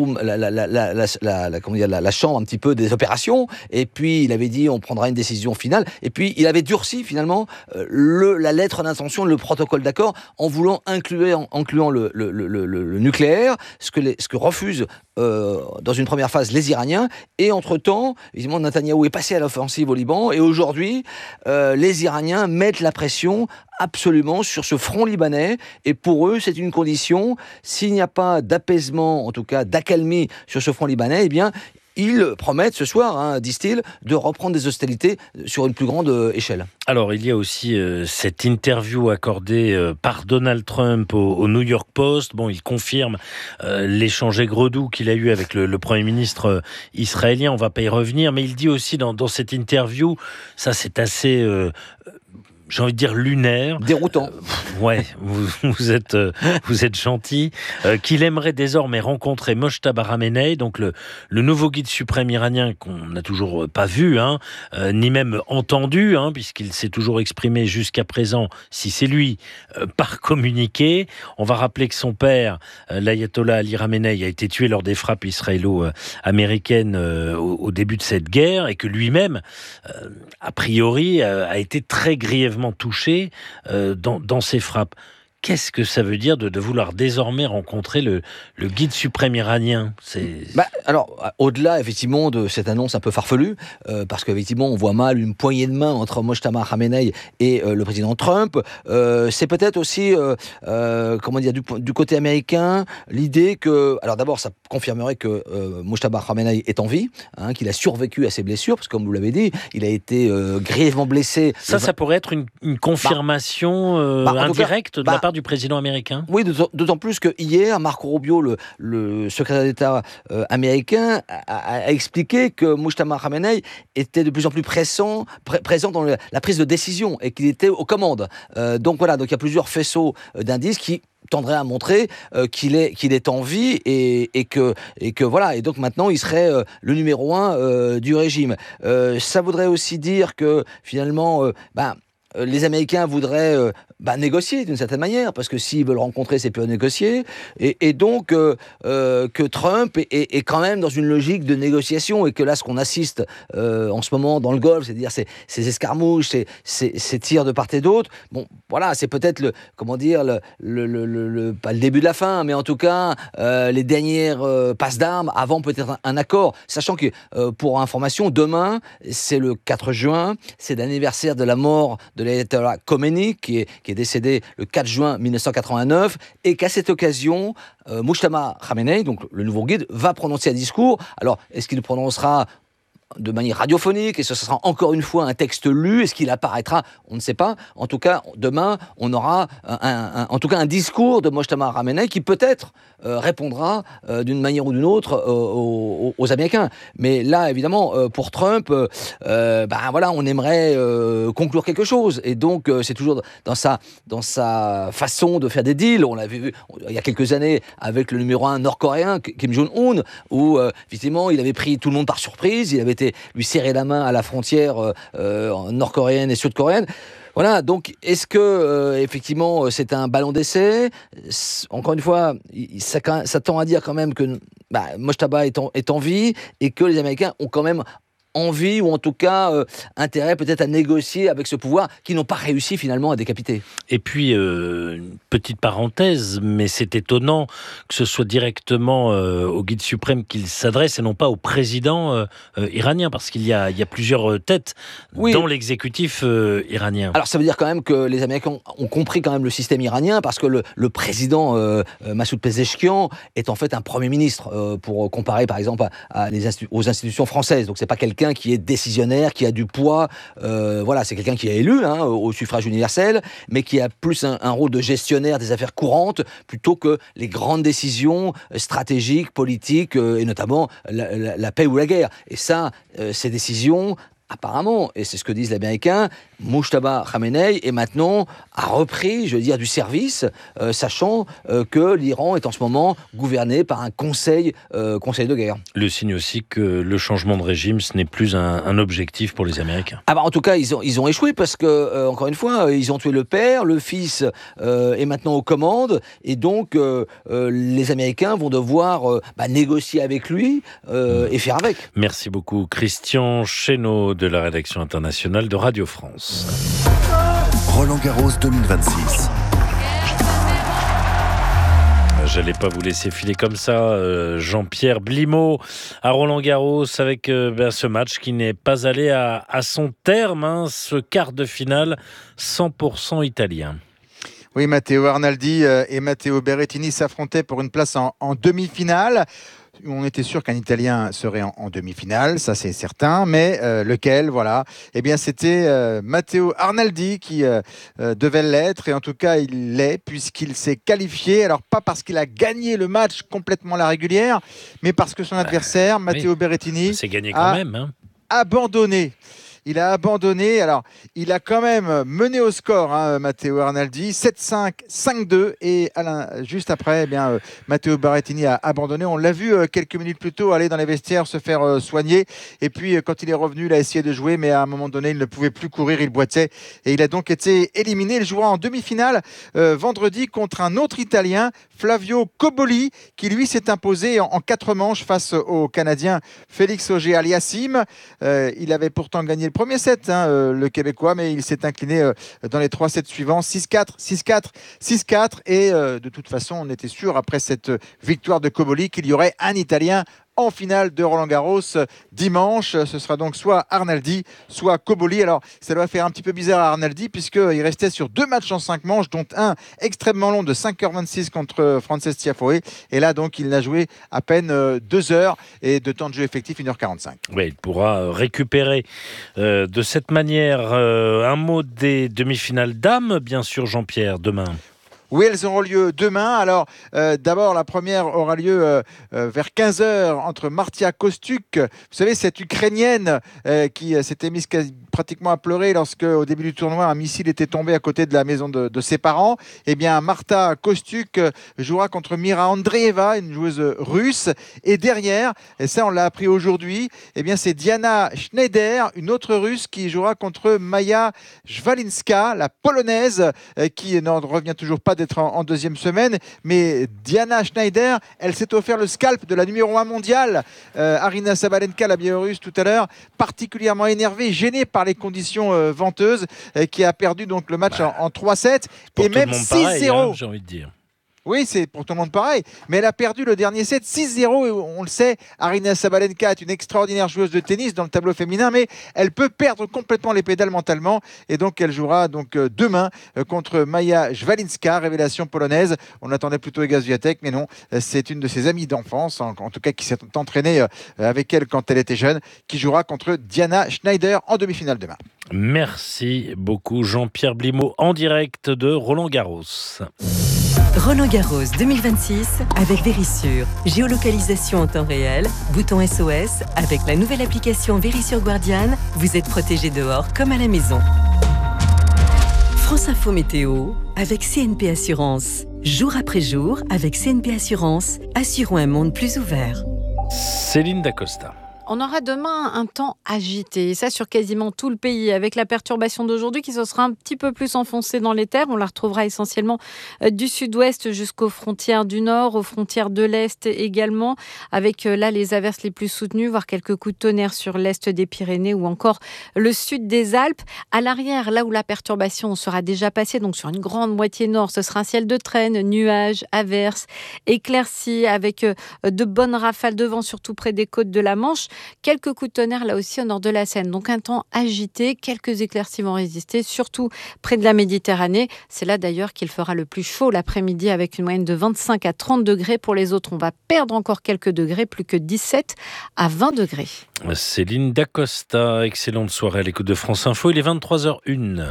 la chambre un petit peu des opérations. Et puis il avait dit on prendra une décision finale. Et puis il avait durci finalement la lettre d'intention, le protocole d'accord, en voulant incluant le nucléaire, ce que refusent dans une première phase les Iraniens. Et entre-temps, évidemment, Netanyahou est passé à l'offensive au Liban, et aujourd'hui, les Iraniens mettent la pression absolument sur ce front libanais, et pour eux, c'est une condition. S'il n'y a pas d'apaisement, en tout cas d'accalmie sur ce front libanais, eh bien, ils promettent ce soir, disent-ils, de reprendre des hostilités sur une plus grande échelle. Alors, il y a aussi cette interview accordée par Donald Trump au New York Post. Bon, il confirme l'échange aigre-doux qu'il a eu avec le Premier ministre israélien. On ne va pas y revenir, mais il dit aussi dans cette interview, ça c'est assez... j'ai envie de dire lunaire. Déroutant. Ouais, vous êtes gentil. Qu'il aimerait désormais rencontrer Mojtaba Khamenei, donc le nouveau guide suprême iranien qu'on n'a toujours pas vu, ni même entendu, puisqu'il s'est toujours exprimé jusqu'à présent, si c'est lui, par communiqué. On va rappeler que son père, l'ayatollah Ali Khamenei, a été tué lors des frappes israélo-américaines au début de cette guerre, et que lui-même, a priori, a été très grièvement touché dans ces frappes. Qu'est-ce que ça veut dire de vouloir désormais rencontrer le guide suprême iranien ? Alors, au-delà, effectivement, de cette annonce un peu farfelue, parce qu'effectivement, on voit mal une poignée de main entre Mojtaba Khamenei et le président Trump, c'est peut-être aussi, du côté américain, l'idée que... Alors d'abord, ça confirmerait que Mojtaba Khamenei est en vie, qu'il a survécu à ses blessures, parce que comme vous l'avez dit, il a été grièvement blessé. Ça pourrait être une confirmation indirecte de la part du président américain ? Oui, d'autant plus que hier, Marco Rubio, le secrétaire d'État américain, a expliqué que Mojtaba Khamenei était de plus en plus présent dans la prise de décision, et qu'il était aux commandes. Donc il y a plusieurs faisceaux d'indices qui tendrait à montrer qu'il est en vie et que voilà, et donc maintenant il serait le numéro 1 du régime. Ça voudrait aussi dire que finalement les Américains voudraient négocier d'une certaine manière, parce que s'ils veulent rencontrer, c'est plus à négocier, et donc que Trump est quand même dans une logique de négociation, et que là, ce qu'on assiste en ce moment dans le Golfe, c'est-à-dire ces escarmouches, ces tirs de part et d'autre, c'est peut-être pas le début de la fin, mais en tout cas les dernières passes d'armes avant peut-être un accord, sachant que pour information, demain, c'est le 4 juin, c'est l'anniversaire de la mort de l'ayatollah Khomeini, qui est décédé le 4 juin 1989, et qu'à cette occasion, Mojtaba Khamenei, donc le nouveau guide, va prononcer un discours. Alors, est-ce qu'il prononcera de manière radiophonique, et ce sera encore une fois un texte lu? Est-ce qu'il apparaîtra? On ne sait pas. En tout cas, demain, on aura un discours de Mojtaba Khamenei qui peut-être répondra d'une manière ou d'une autre aux Américains. Mais là, évidemment, pour Trump, on aimerait conclure quelque chose. Et donc, c'est toujours dans sa façon de faire des deals. On l'avait vu il y a quelques années avec le numéro 1 nord-coréen, Kim Jong-un, où effectivement, il avait pris tout le monde par surprise. Il avait lui serrer la main à la frontière nord-coréenne et sud-coréenne. Voilà, donc est-ce que effectivement c'est un ballon d'essai ? Encore une fois, ça tend à dire quand même que Mojtaba est en vie et que les Américains ont quand même envie, ou en tout cas intérêt peut-être à négocier avec ce pouvoir qu'ils n'ont pas réussi finalement à décapiter. Et puis, une petite parenthèse, mais c'est étonnant que ce soit directement au guide suprême qu'il s'adresse et non pas au président iranien, parce qu'il y a plusieurs têtes dans l'exécutif iranien. Alors ça veut dire quand même que les Américains ont compris quand même le système iranien, parce que le président Massoud Pezeshkian est en fait un premier ministre, pour comparer par exemple aux institutions françaises. Donc c'est pas quelqu'un qui est décisionnaire, qui a du poids, c'est quelqu'un qui est élu au suffrage universel, mais qui a plus un rôle de gestionnaire des affaires courantes, plutôt que les grandes décisions stratégiques, politiques, et notamment la paix ou la guerre. Et ça, ces décisions, apparemment, et c'est ce que disent les Américains, Mojtaba Khamenei est maintenant a repris, du service, sachant que l'Iran est en ce moment gouverné par un conseil de guerre. Le signe aussi que le changement de régime, ce n'est plus un objectif pour les Américains. En tout cas, ils ont échoué parce que, encore une fois, ils ont tué le père, le fils est maintenant aux commandes, et donc les Américains vont devoir négocier avec lui et faire avec. Merci beaucoup, Christian Chesneau de la rédaction internationale de Radio France. Roland-Garros 2026. J'allais pas vous laisser filer comme ça, Jean-Pierre Blimaud à Roland-Garros avec ce match qui n'est pas allé à son terme, ce quart de finale 100% italien. Oui, Matteo Arnaldi et Matteo Berrettini s'affrontaient pour une place en demi-finale. On était sûr qu'un Italien serait en demi-finale, ça c'est certain, mais lequel, voilà. Eh bien, c'était Matteo Arnaldi qui devait l'être, et en tout cas, il l'est, puisqu'il s'est qualifié. Alors, pas parce qu'il a gagné le match complètement à la régulière, mais parce que son adversaire, Matteo Berrettini, c'est gagné quand même, abandonné. Il a abandonné. Alors, il a quand même mené au score, Matteo Arnaldi, 7-5, 5-2. Et juste après, Matteo Berrettini a abandonné. On l'a vu quelques minutes plus tôt aller dans les vestiaires se faire soigner. Et puis, quand il est revenu, il a essayé de jouer, mais à un moment donné, il ne pouvait plus courir, il boitait. Et il a donc été éliminé. Il jouera en demi-finale vendredi contre un autre Italien, Flavio Cobolli, qui lui s'est imposé en 4 manches face au Canadien Félix Auger-Aliassime. Il avait pourtant gagné le premier set, le Québécois, mais il s'est incliné dans les 3 sets suivants, 6-4, 6-4, 6-4. Et de toute façon, on était sûr, après cette victoire de Cobolli, qu'il y aurait un Italien en finale de Roland-Garros dimanche. Ce sera donc soit Arnaldi, soit Cobolli. Alors, ça doit faire un petit peu bizarre à Arnaldi, puisqu'il restait sur 2 matchs en 5 manches, dont un extrêmement long de 5h26 contre Frances Tiafoe. Et là, donc, il n'a joué à peine 2 heures, et de temps de jeu effectif 1h45. Oui, il pourra récupérer de cette manière. Un mot des demi-finales dames, bien sûr, Jean-Pierre, demain. Oui, elles auront lieu demain. Alors, d'abord, la première aura lieu vers 15h entre Martia Kostuk. Vous savez, cette Ukrainienne qui s'était mise pratiquement à pleurer lorsque, au début du tournoi, un missile était tombé à côté de la maison de ses parents. Eh bien, Marta Kostuk jouera contre Mira Andreeva, une joueuse russe. Et derrière, et ça on l'a appris aujourd'hui, eh bien, c'est Diana Schneider, une autre russe, qui jouera contre Maya Jwalinska, la polonaise, qui n'en revient toujours pas d'être en deuxième semaine. Mais Diana Schneider, elle s'est offert le scalp de la numéro 1 mondiale, Arina Sabalenka, la biélorusse, tout à l'heure, particulièrement énervée, gênée par les conditions venteuses, qui a perdu donc le match en 3-7 et même 6-0. J'ai envie de dire. Oui, c'est pour tout le monde pareil. Mais elle a perdu le dernier set 6-0. Et on le sait, Arina Sabalenka est une extraordinaire joueuse de tennis dans le tableau féminin, mais elle peut perdre complètement les pédales mentalement. Et donc, elle jouera demain contre Maya Jwalinska, révélation polonaise. On attendait plutôt Iga Swiatek, mais non, c'est une de ses amies d'enfance, en tout cas qui s'est entraînée avec elle quand elle était jeune, qui jouera contre Diana Schneider en demi-finale demain. Merci beaucoup, Jean-Pierre Blimaud, en direct de Roland-Garros. Roland-Garros 2026 avec Verisure. Géolocalisation en temps réel, bouton SOS. Avec la nouvelle application Verisure Guardian, vous êtes protégé dehors comme à la maison. France Info Météo avec CNP Assurance. Jour après jour, avec CNP Assurance, assurons un monde plus ouvert. Céline Dacosta. On aura demain un temps agité, et ça sur quasiment tout le pays, avec la perturbation d'aujourd'hui qui se sera un petit peu plus enfoncée dans les terres. On la retrouvera essentiellement du sud-ouest jusqu'aux frontières du nord, aux frontières de l'est également, avec là les averses les plus soutenues, voire quelques coups de tonnerre sur l'est des Pyrénées ou encore le sud des Alpes. À l'arrière, là où la perturbation sera déjà passée, donc sur une grande moitié nord, ce sera un ciel de traîne, nuages, averses, éclaircies, avec de bonnes rafales de vent, surtout près des côtes de la Manche. Quelques coups de tonnerre là aussi au nord de la Seine. Donc un temps agité, quelques éclaircies vont résister, surtout près de la Méditerranée. C'est là d'ailleurs qu'il fera le plus chaud l'après-midi avec une moyenne de 25 à 30 degrés. Pour les autres, on va perdre encore quelques degrés, plus que 17 à 20 degrés. Céline Dacosta, excellente soirée à l'écoute de France Info. Il est 23h01.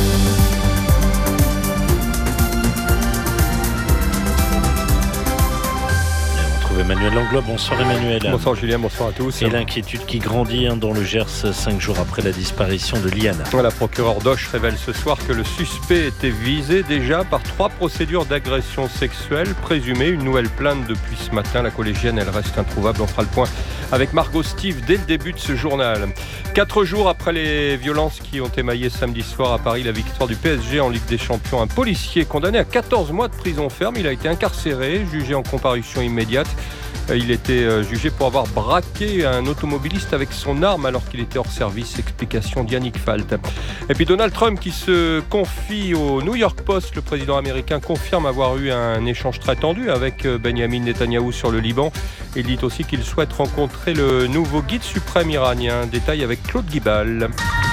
Emmanuel Langlois, bonsoir Emmanuel. Bonsoir Julien, bonsoir à tous. Et l'inquiétude qui grandit dans le Gers 5 jours après la disparition de Liana. La procureure d'Auch révèle ce soir que le suspect était visé déjà par 3 procédures d'agression sexuelle présumées. Une nouvelle plainte depuis ce matin. La collégienne, elle reste introuvable. On fera le point avec Margot Steve dès le début de ce journal. 4 jours après les violences qui ont émaillé samedi soir à Paris la victoire du PSG en Ligue des Champions, un policier condamné à 14 mois de prison ferme. Il a été incarcéré, jugé en comparution immédiate. Il était jugé pour avoir braqué un automobiliste avec son arme alors qu'il était hors service. Explication d'Yannick Falt. Et puis Donald Trump qui se confie au New York Post. Le président américain confirme avoir eu un échange très tendu avec Benjamin Netanyahou sur le Liban. Il dit aussi qu'il souhaite rencontrer le nouveau guide suprême iranien. Détail avec Claude Guibal.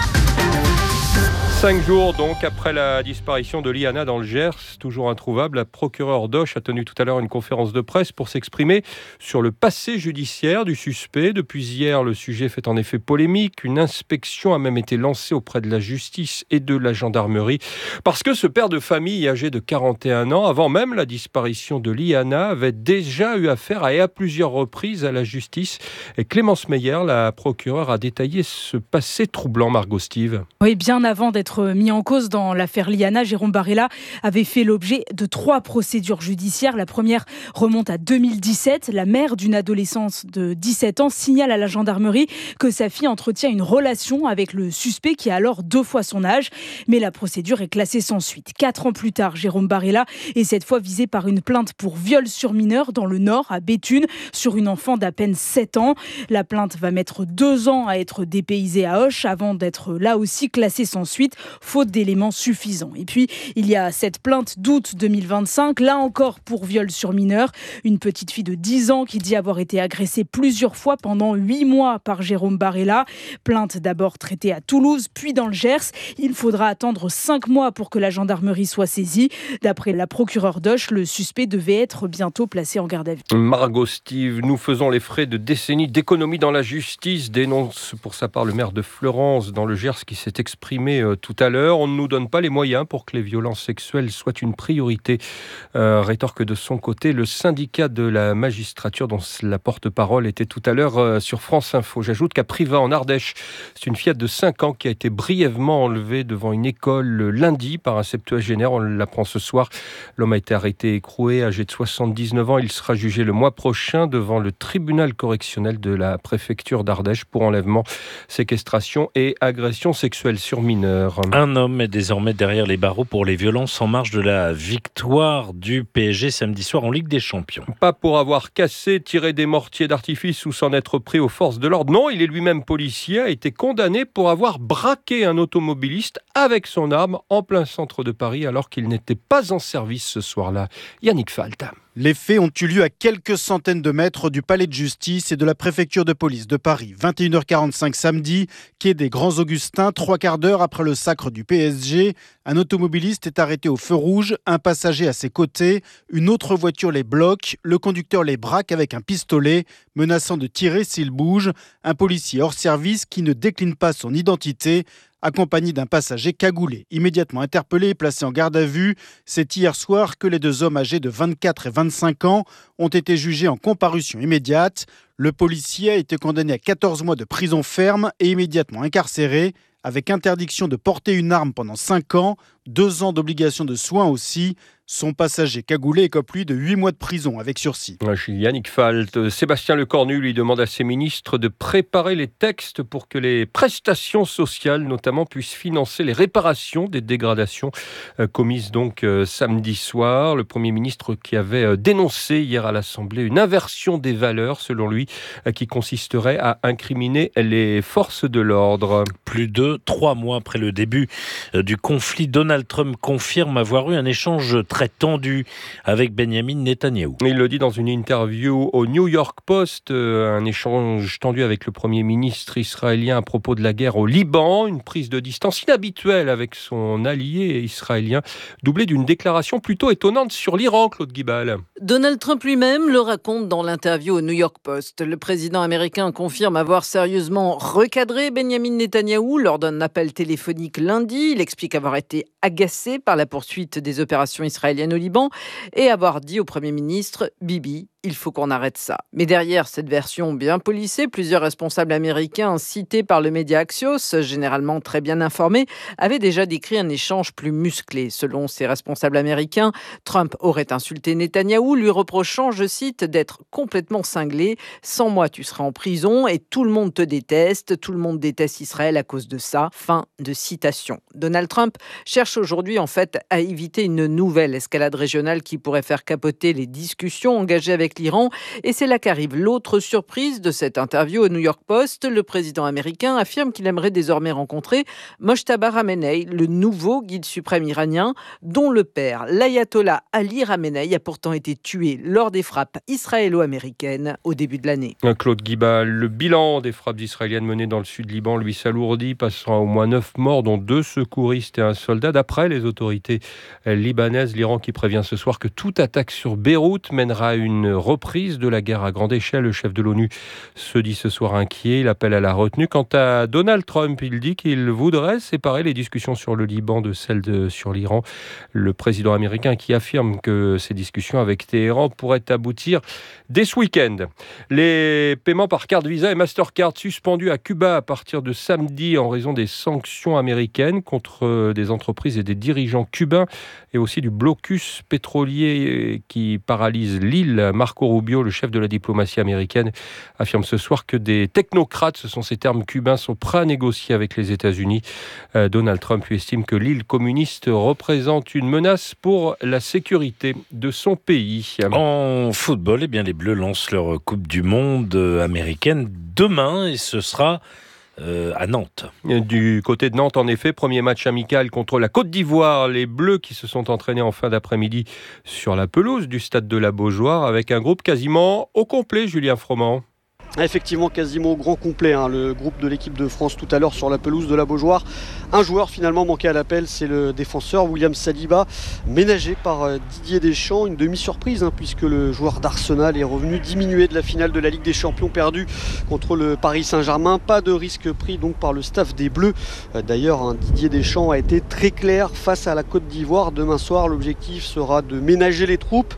5 jours donc après la disparition de Liana dans le Gers, toujours introuvable, la procureure d'Auch a tenu tout à l'heure une conférence de presse pour s'exprimer sur le passé judiciaire du suspect. Depuis hier, le sujet fait en effet polémique. Une inspection a même été lancée auprès de la justice et de la gendarmerie parce que ce père de famille âgé de 41 ans, avant même la disparition de Liana, avait déjà eu affaire à plusieurs reprises à la justice. Et Clémence Meyer, la procureure, a détaillé ce passé troublant, Margot Steve. Oui, bien avant d'être mis en cause dans l'affaire Liana, Jérôme Barella avait fait l'objet de 3 procédures judiciaires. La première remonte à 2017. La mère d'une adolescente de 17 ans signale à la gendarmerie que sa fille entretient une relation avec le suspect qui a alors 2 fois son âge. Mais la procédure est classée sans suite. 4 ans plus tard, Jérôme Barella est cette fois visé par une plainte pour viol sur mineur dans le Nord, à Béthune, sur une enfant d'à peine 7 ans. La plainte va mettre 2 ans à être dépaysée à Auch avant d'être là aussi classée sans suite, faute d'éléments suffisants. Et puis, il y a cette plainte d'août 2025, là encore pour viol sur mineur. Une petite fille de 10 ans qui dit avoir été agressée plusieurs fois pendant 8 mois par Jérôme Barella. Plainte d'abord traitée à Toulouse, puis dans le Gers. Il faudra attendre 5 mois pour que la gendarmerie soit saisie. D'après la procureure d'Auch, le suspect devait être bientôt placé en garde à vue. Margot Steve, nous faisons les frais de décennies d'économie dans la justice, dénonce pour sa part le maire de Fleurance dans le Gers qui s'est exprimé tout à l'heure. On ne nous donne pas les moyens pour que les violences sexuelles soient une priorité. Rétorque de son côté le syndicat de la magistrature dont la porte-parole était tout à l'heure sur France Info. J'ajoute qu'à Privas en Ardèche, c'est une fillette de 5 ans qui a été brièvement enlevée devant une école lundi par un septuagénaire. On l'apprend ce soir. L'homme a été arrêté et écroué, âgé de 79 ans. Il sera jugé le mois prochain devant le tribunal correctionnel de la préfecture d'Ardèche pour enlèvement, séquestration et agression sexuelle sur mineurs. Un homme est désormais derrière les barreaux pour les violences en marge de la victoire du PSG samedi soir en Ligue des Champions. Pas pour avoir cassé, tiré des mortiers d'artifice ou s'en être pris aux forces de l'ordre. Non, il est lui-même policier, a été condamné pour avoir braqué un automobiliste avec son arme en plein centre de Paris alors qu'il n'était pas en service ce soir-là. Yannick Falt. Les faits ont eu lieu à quelques centaines de mètres du palais de justice et de la préfecture de police de Paris. 21h45 samedi, quai des Grands Augustins, 3/4 d'heure après le sacre du PSG. Un automobiliste est arrêté au feu rouge, un passager à ses côtés. Une autre voiture les bloque. Le conducteur les braque avec un pistolet, menaçant de tirer s'il bouge. Un policier hors service qui ne décline pas son identité, accompagné d'un passager cagoulé. Immédiatement interpellé et placé en garde à vue, c'est hier soir que les 2 hommes âgés de 24 et 25 ans ont été jugés en comparution immédiate. Le policier a été condamné à 14 mois de prison ferme et immédiatement incarcéré, avec interdiction de porter une arme pendant 5 ans, 2 ans d'obligation de soins aussi. Son passager cagoulé écope lui de 8 mois de prison avec sursis. Yannick Falt. Sébastien Lecornu lui demande à ses ministres de préparer les textes pour que les prestations sociales notamment puissent financer les réparations des dégradations commises donc samedi soir. Le Premier ministre qui avait dénoncé hier à l'Assemblée une inversion des valeurs selon lui qui consisterait à incriminer les forces de l'ordre. Plus de 3 mois après le début du conflit, Donald Trump confirme avoir eu un échange très tendu avec Benjamin Netanyahou. Il le dit dans une interview au New York Post, un échange tendu avec le Premier ministre israélien à propos de la guerre au Liban, une prise de distance inhabituelle avec son allié israélien, doublée d'une déclaration plutôt étonnante sur l'Iran, Claude Guibal. Donald Trump lui-même le raconte dans l'interview au New York Post. Le président américain confirme avoir sérieusement recadré Benjamin Netanyahou lors d'un appel téléphonique lundi. Il explique avoir été agacé par la poursuite des opérations israéliennes au Liban et avoir dit au Premier ministre « Bibi, il faut qu'on arrête ça ». Mais derrière cette version bien polissée, plusieurs responsables américains cités par le média Axios, généralement très bien informés, avaient déjà décrit un échange plus musclé. Selon ces responsables américains, Trump aurait insulté Netanyahou, lui reprochant, je cite, d'être complètement cinglé. « Sans moi, tu seras en prison et tout le monde te déteste. Tout le monde déteste Israël à cause de ça. » Fin de citation. Donald Trump cherche aujourd'hui en fait à éviter une nouvelle escalade régionale qui pourrait faire capoter les discussions engagées avec l'Iran. Et c'est là qu'arrive l'autre surprise de cette interview au New York Post. Le président américain affirme qu'il aimerait désormais rencontrer Mojtaba Khamenei, le nouveau guide suprême iranien, dont le père, l'ayatollah Ali Khamenei, a pourtant été tué lors des frappes israélo-américaines au début de l'année. Claude Guibal, le bilan des frappes israéliennes menées dans le sud Liban lui s'alourdit, passant à au moins 9 morts, dont 2 secouristes et un soldat. D'après les autorités libanaises, l'Iran qui prévient ce soir que toute attaque sur Beyrouth mènera à une reprise de la guerre à grande échelle. Le chef de l'ONU se dit ce soir inquiet. Il appelle à la retenue. Quant à Donald Trump, il dit qu'il voudrait séparer les discussions sur le Liban de celles sur l'Iran. Le président américain qui affirme que ces discussions avec Téhéran pourraient aboutir dès ce week-end. Les paiements par carte Visa et Mastercard suspendus à Cuba à partir de samedi en raison des sanctions américaines contre des entreprises et des dirigeants cubains et aussi du blocus pétrolier qui paralyse l'île. Marco Rubio, le chef de la diplomatie américaine, affirme ce soir que des technocrates, ce sont ces termes cubains, sont prêts à négocier avec les États-Unis. Donald Trump lui estime que l'île communiste représente une menace pour la sécurité de son pays. En football, eh bien, les Bleus lancent leur Coupe du Monde américaine demain et ce sera à Nantes. Du côté de Nantes, en effet, premier match amical contre la Côte d'Ivoire. Les Bleus qui se sont entraînés en fin d'après-midi sur la pelouse du stade de la Beaujoire avec un groupe quasiment au complet, Julien Froment. Effectivement, quasiment au grand complet, le groupe de l'équipe de France tout à l'heure sur la pelouse de la Beaujoire. Un joueur finalement manqué à l'appel, c'est le défenseur William Saliba, ménagé par Didier Deschamps. Une demi-surprise puisque le joueur d'Arsenal est revenu diminué de la finale de la Ligue des Champions perdue contre le Paris Saint-Germain. Pas de risque pris donc par le staff des Bleus. D'ailleurs, Didier Deschamps a été très clair face à la Côte d'Ivoire. Demain soir, l'objectif sera de ménager les troupes.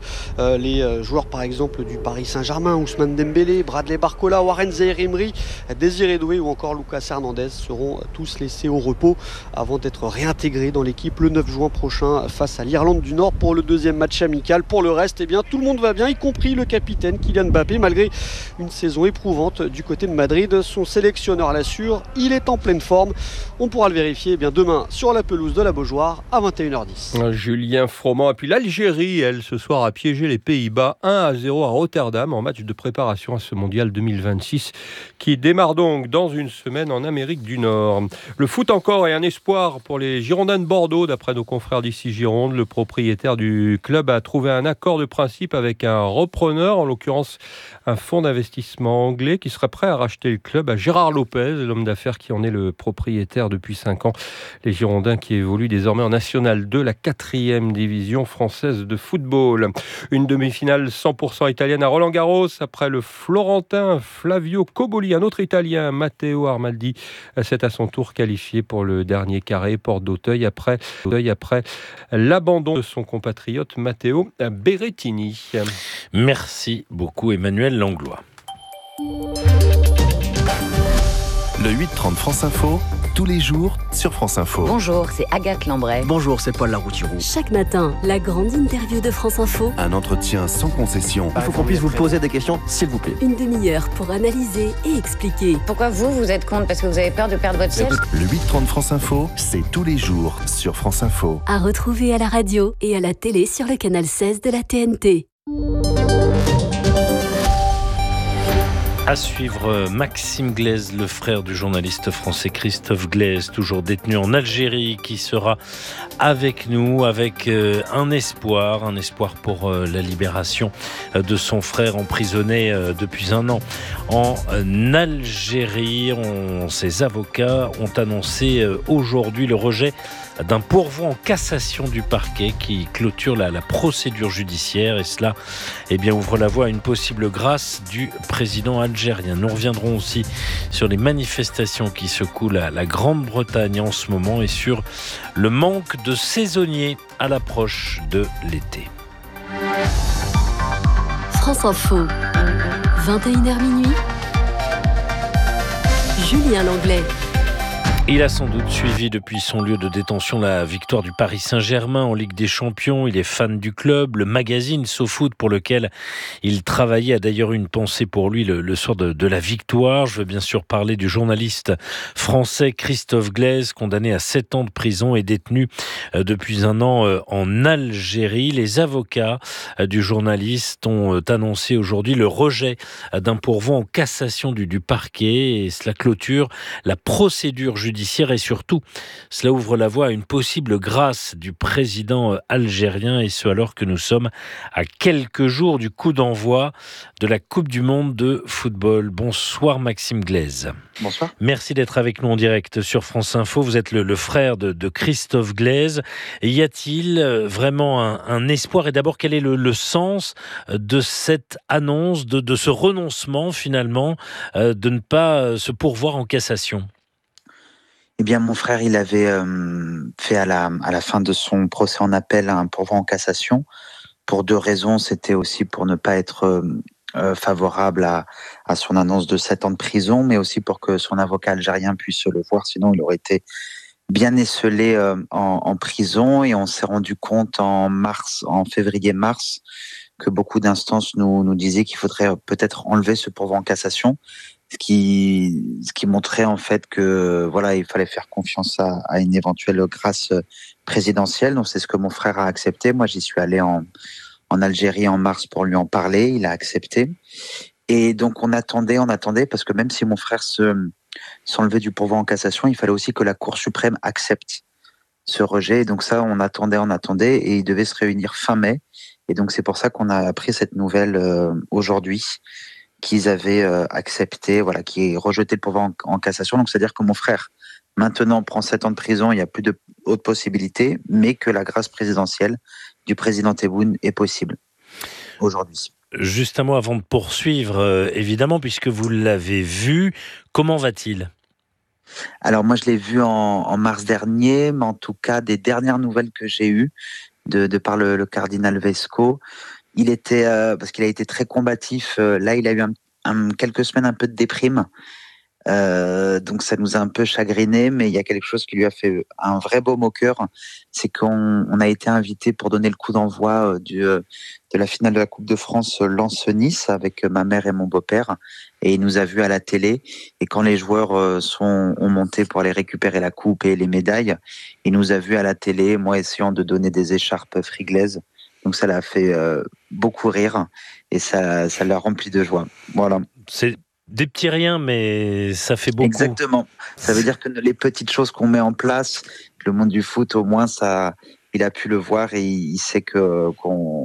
Les joueurs par exemple du Paris Saint-Germain, Ousmane Dembélé, Bradley Barcola, Warren Zaïre-Emery, Désiré Doué ou encore Lucas Hernandez seront tous laissés au repos avant d'être réintégrés dans l'équipe le 9 juin prochain face à l'Irlande du Nord pour le deuxième match amical. Pour le reste, eh bien, tout le monde va bien, y compris le capitaine Kylian Mbappé, malgré une saison éprouvante du côté de Madrid. Son sélectionneur l'assure, il est en pleine forme. On pourra le vérifier demain sur la pelouse de la Beaujoire à 21h10. Julien Froment. Et puis l'Algérie, elle, ce soir, a piégé les Pays-Bas 1-0 à Rotterdam en match de préparation à ce mondial 2026 qui démarre donc dans une semaine en Amérique du Nord. Le foot encore et un espoir pour les Girondins de Bordeaux. D'après nos confrères d'ici Gironde, le propriétaire du club a trouvé un accord de principe avec un repreneur, en l'occurrence un fonds d'investissement anglais qui serait prêt à racheter le club à Gérard Lopez, l'homme d'affaires qui en est le propriétaire depuis 5 ans. Les Girondins qui évoluent désormais en National 2, la 4e division française de football. Une demi-finale 100% italienne à Roland-Garros après le Florentin Flavio Cobolli, un autre Italien, Matteo Armaldi, s'est à son tour qualifié pour le dernier carré, porte d'Auteuil après l'abandon de son compatriote Matteo Berrettini. Merci beaucoup Emmanuel Langlois. Le 8h30 France Info. tous les jours sur France Info. Bonjour, c'est Agathe Lambray. Bonjour, c'est Paul Larouturou. Chaque matin, la grande interview de France Info. Un entretien sans concession. Il faut qu'on puisse vous poser des questions, s'il vous plaît. Une demi-heure pour analyser et expliquer. Pourquoi vous êtes contre? Parce que vous avez peur de perdre votre siège? Le 8h30 France Info, c'est tous les jours sur France Info. À retrouver à la radio et à la télé sur le canal 16 de la TNT. À suivre, Maxime Glaise, le frère du journaliste français Christophe Glaise, toujours détenu en Algérie, qui sera avec nous avec un espoir pour la libération de son frère emprisonné depuis un an en Algérie. Ses avocats ont annoncé aujourd'hui le rejet d'un pourvoi en cassation du parquet qui clôture la procédure judiciaire, et cela ouvre la voie à une possible grâce du président algérien. Nous reviendrons aussi sur les manifestations qui secouent la Grande-Bretagne en ce moment et sur le manque de saisonniers à l'approche de l'été. France Info, 21h minuit. Julien Langlais. Il a sans doute suivi depuis son lieu de détention la victoire du Paris Saint-Germain en Ligue des Champions. Il est fan du club. Le magazine SoFoot pour lequel il travaillait a d'ailleurs une pensée pour lui le soir de la victoire. Je veux bien sûr parler du journaliste français Christophe Glaise, condamné à 7 ans de prison et détenu depuis un an en Algérie. Les avocats du journaliste ont annoncé aujourd'hui le rejet d'un pourvoi en cassation du parquet, et cela clôture la procédure judiciaire et surtout, cela ouvre la voie à une possible grâce du président algérien, et ce alors que nous sommes à quelques jours du coup d'envoi de la Coupe du Monde de football. Bonsoir Maxime Glaise. Bonsoir. Merci d'être avec nous en direct sur France Info. Vous êtes le frère de Christophe Glaise. Y a-t-il vraiment un espoir? Et d'abord, quel est le sens de cette annonce, de ce renoncement finalement, de ne pas se pourvoir en cassation? Eh bien, mon frère, il avait fait à la fin de son procès en appel un pourvoi en cassation pour 2 raisons. C'était aussi pour ne pas être favorable à son annonce de 7 ans de prison, mais aussi pour que son avocat algérien puisse le voir. Sinon, il aurait été bien esseulé en prison. Et on s'est rendu compte en février-mars, que beaucoup d'instances nous disaient qu'il faudrait peut-être enlever ce pourvoi en cassation. Ce qui montrait en fait que il fallait faire confiance à une éventuelle grâce présidentielle. Donc c'est ce que mon frère a accepté. Moi, j'y suis allé en Algérie en mars pour lui en parler. Il a accepté. Et donc on attendait parce que même si mon frère s'enlevait du pourvoi en cassation, il fallait aussi que la Cour suprême accepte ce rejet. Et donc ça, on attendait et il devait se réunir fin mai. Et donc c'est pour ça qu'on a appris cette nouvelle aujourd'hui, qu'ils avaient accepté, qui est rejeté le pourvoi en cassation. Donc, c'est-à-dire que mon frère, maintenant, prend 7 ans de prison, il n'y a plus de haute possibilité, mais que la grâce présidentielle du président Tebboune est possible aujourd'hui. Juste un mot avant de poursuivre, évidemment, puisque vous l'avez vu, comment va-t-il ? Alors, moi, je l'ai vu en mars dernier, mais en tout cas, des dernières nouvelles que j'ai eues, de par le cardinal Vesco, il était, parce qu'il a été très combatif, là il a eu quelques semaines un peu de déprime, donc ça nous a un peu chagriné, mais il y a quelque chose qui lui a fait un vrai baume au cœur, c'est qu'on a été invité pour donner le coup d'envoi de la finale de la Coupe de France Lens-Nice avec ma mère et mon beau-père, et il nous a vus à la télé, et quand les joueurs ont monté pour aller récupérer la coupe et les médailles, il nous a vus à la télé, moi essayant de donner des écharpes friglaises. Donc ça l'a fait beaucoup rire et ça l'a rempli de joie. Voilà. C'est des petits riens, mais ça fait beaucoup. Exactement. Ça veut dire que les petites choses qu'on met en place, le monde du foot, au moins, il a pu le voir et il sait qu'on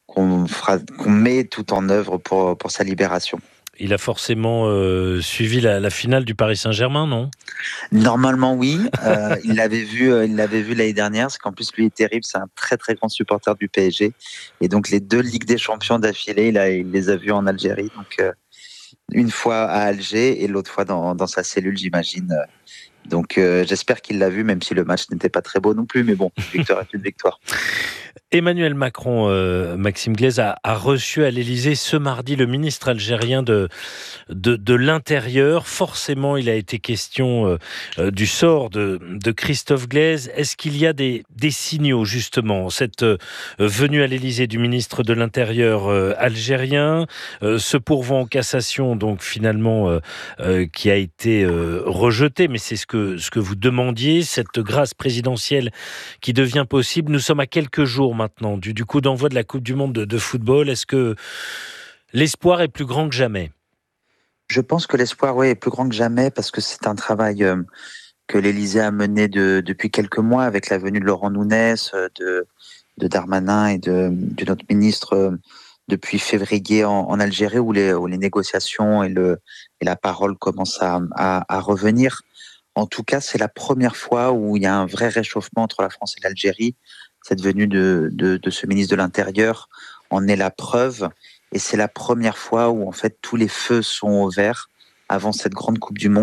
met tout en œuvre pour sa libération. Il a forcément suivi la finale du Paris Saint-Germain, non ? Normalement, oui. Il l'avait vu l'année dernière. C'est qu'en plus, lui est terrible. C'est un très, très grand supporter du PSG. Et donc, les 2 Ligues des Champions d'affilée, il les a vus en Algérie. Donc, une fois à Alger et l'autre fois dans sa cellule, j'imagine. Donc, j'espère qu'il l'a vu, même si le match n'était pas très beau non plus. Mais bon, victoire est une victoire. Emmanuel Macron, Maxime Glaise, a reçu à l'Élysée ce mardi le ministre algérien de l'Intérieur. Forcément, il a été question du sort de Christophe Glaise. Est-ce qu'il y a des signaux, justement, cette venue à l'Élysée du ministre de l'Intérieur algérien, ce pourvoi en cassation, donc finalement, qui a été rejeté, mais c'est ce que vous demandiez, cette grâce présidentielle qui devient possible. Nous sommes à quelques jours maintenant du coup d'envoi de la Coupe du Monde de football. Est-ce que l'espoir est plus grand que jamais ? Je pense que l'espoir, est plus grand que jamais parce que c'est un travail que l'Élysée a mené depuis quelques mois avec la venue de Laurent Nunez, de Darmanin et de notre ministre depuis février en Algérie où les négociations et la parole commencent à revenir. En tout cas, c'est la première fois où il y a un vrai réchauffement entre la France et l'Algérie. Cette venue de ce ministre de l'Intérieur en est la preuve. Et c'est la première fois où, en fait, tous les feux sont au vert avant cette grande Coupe du Monde.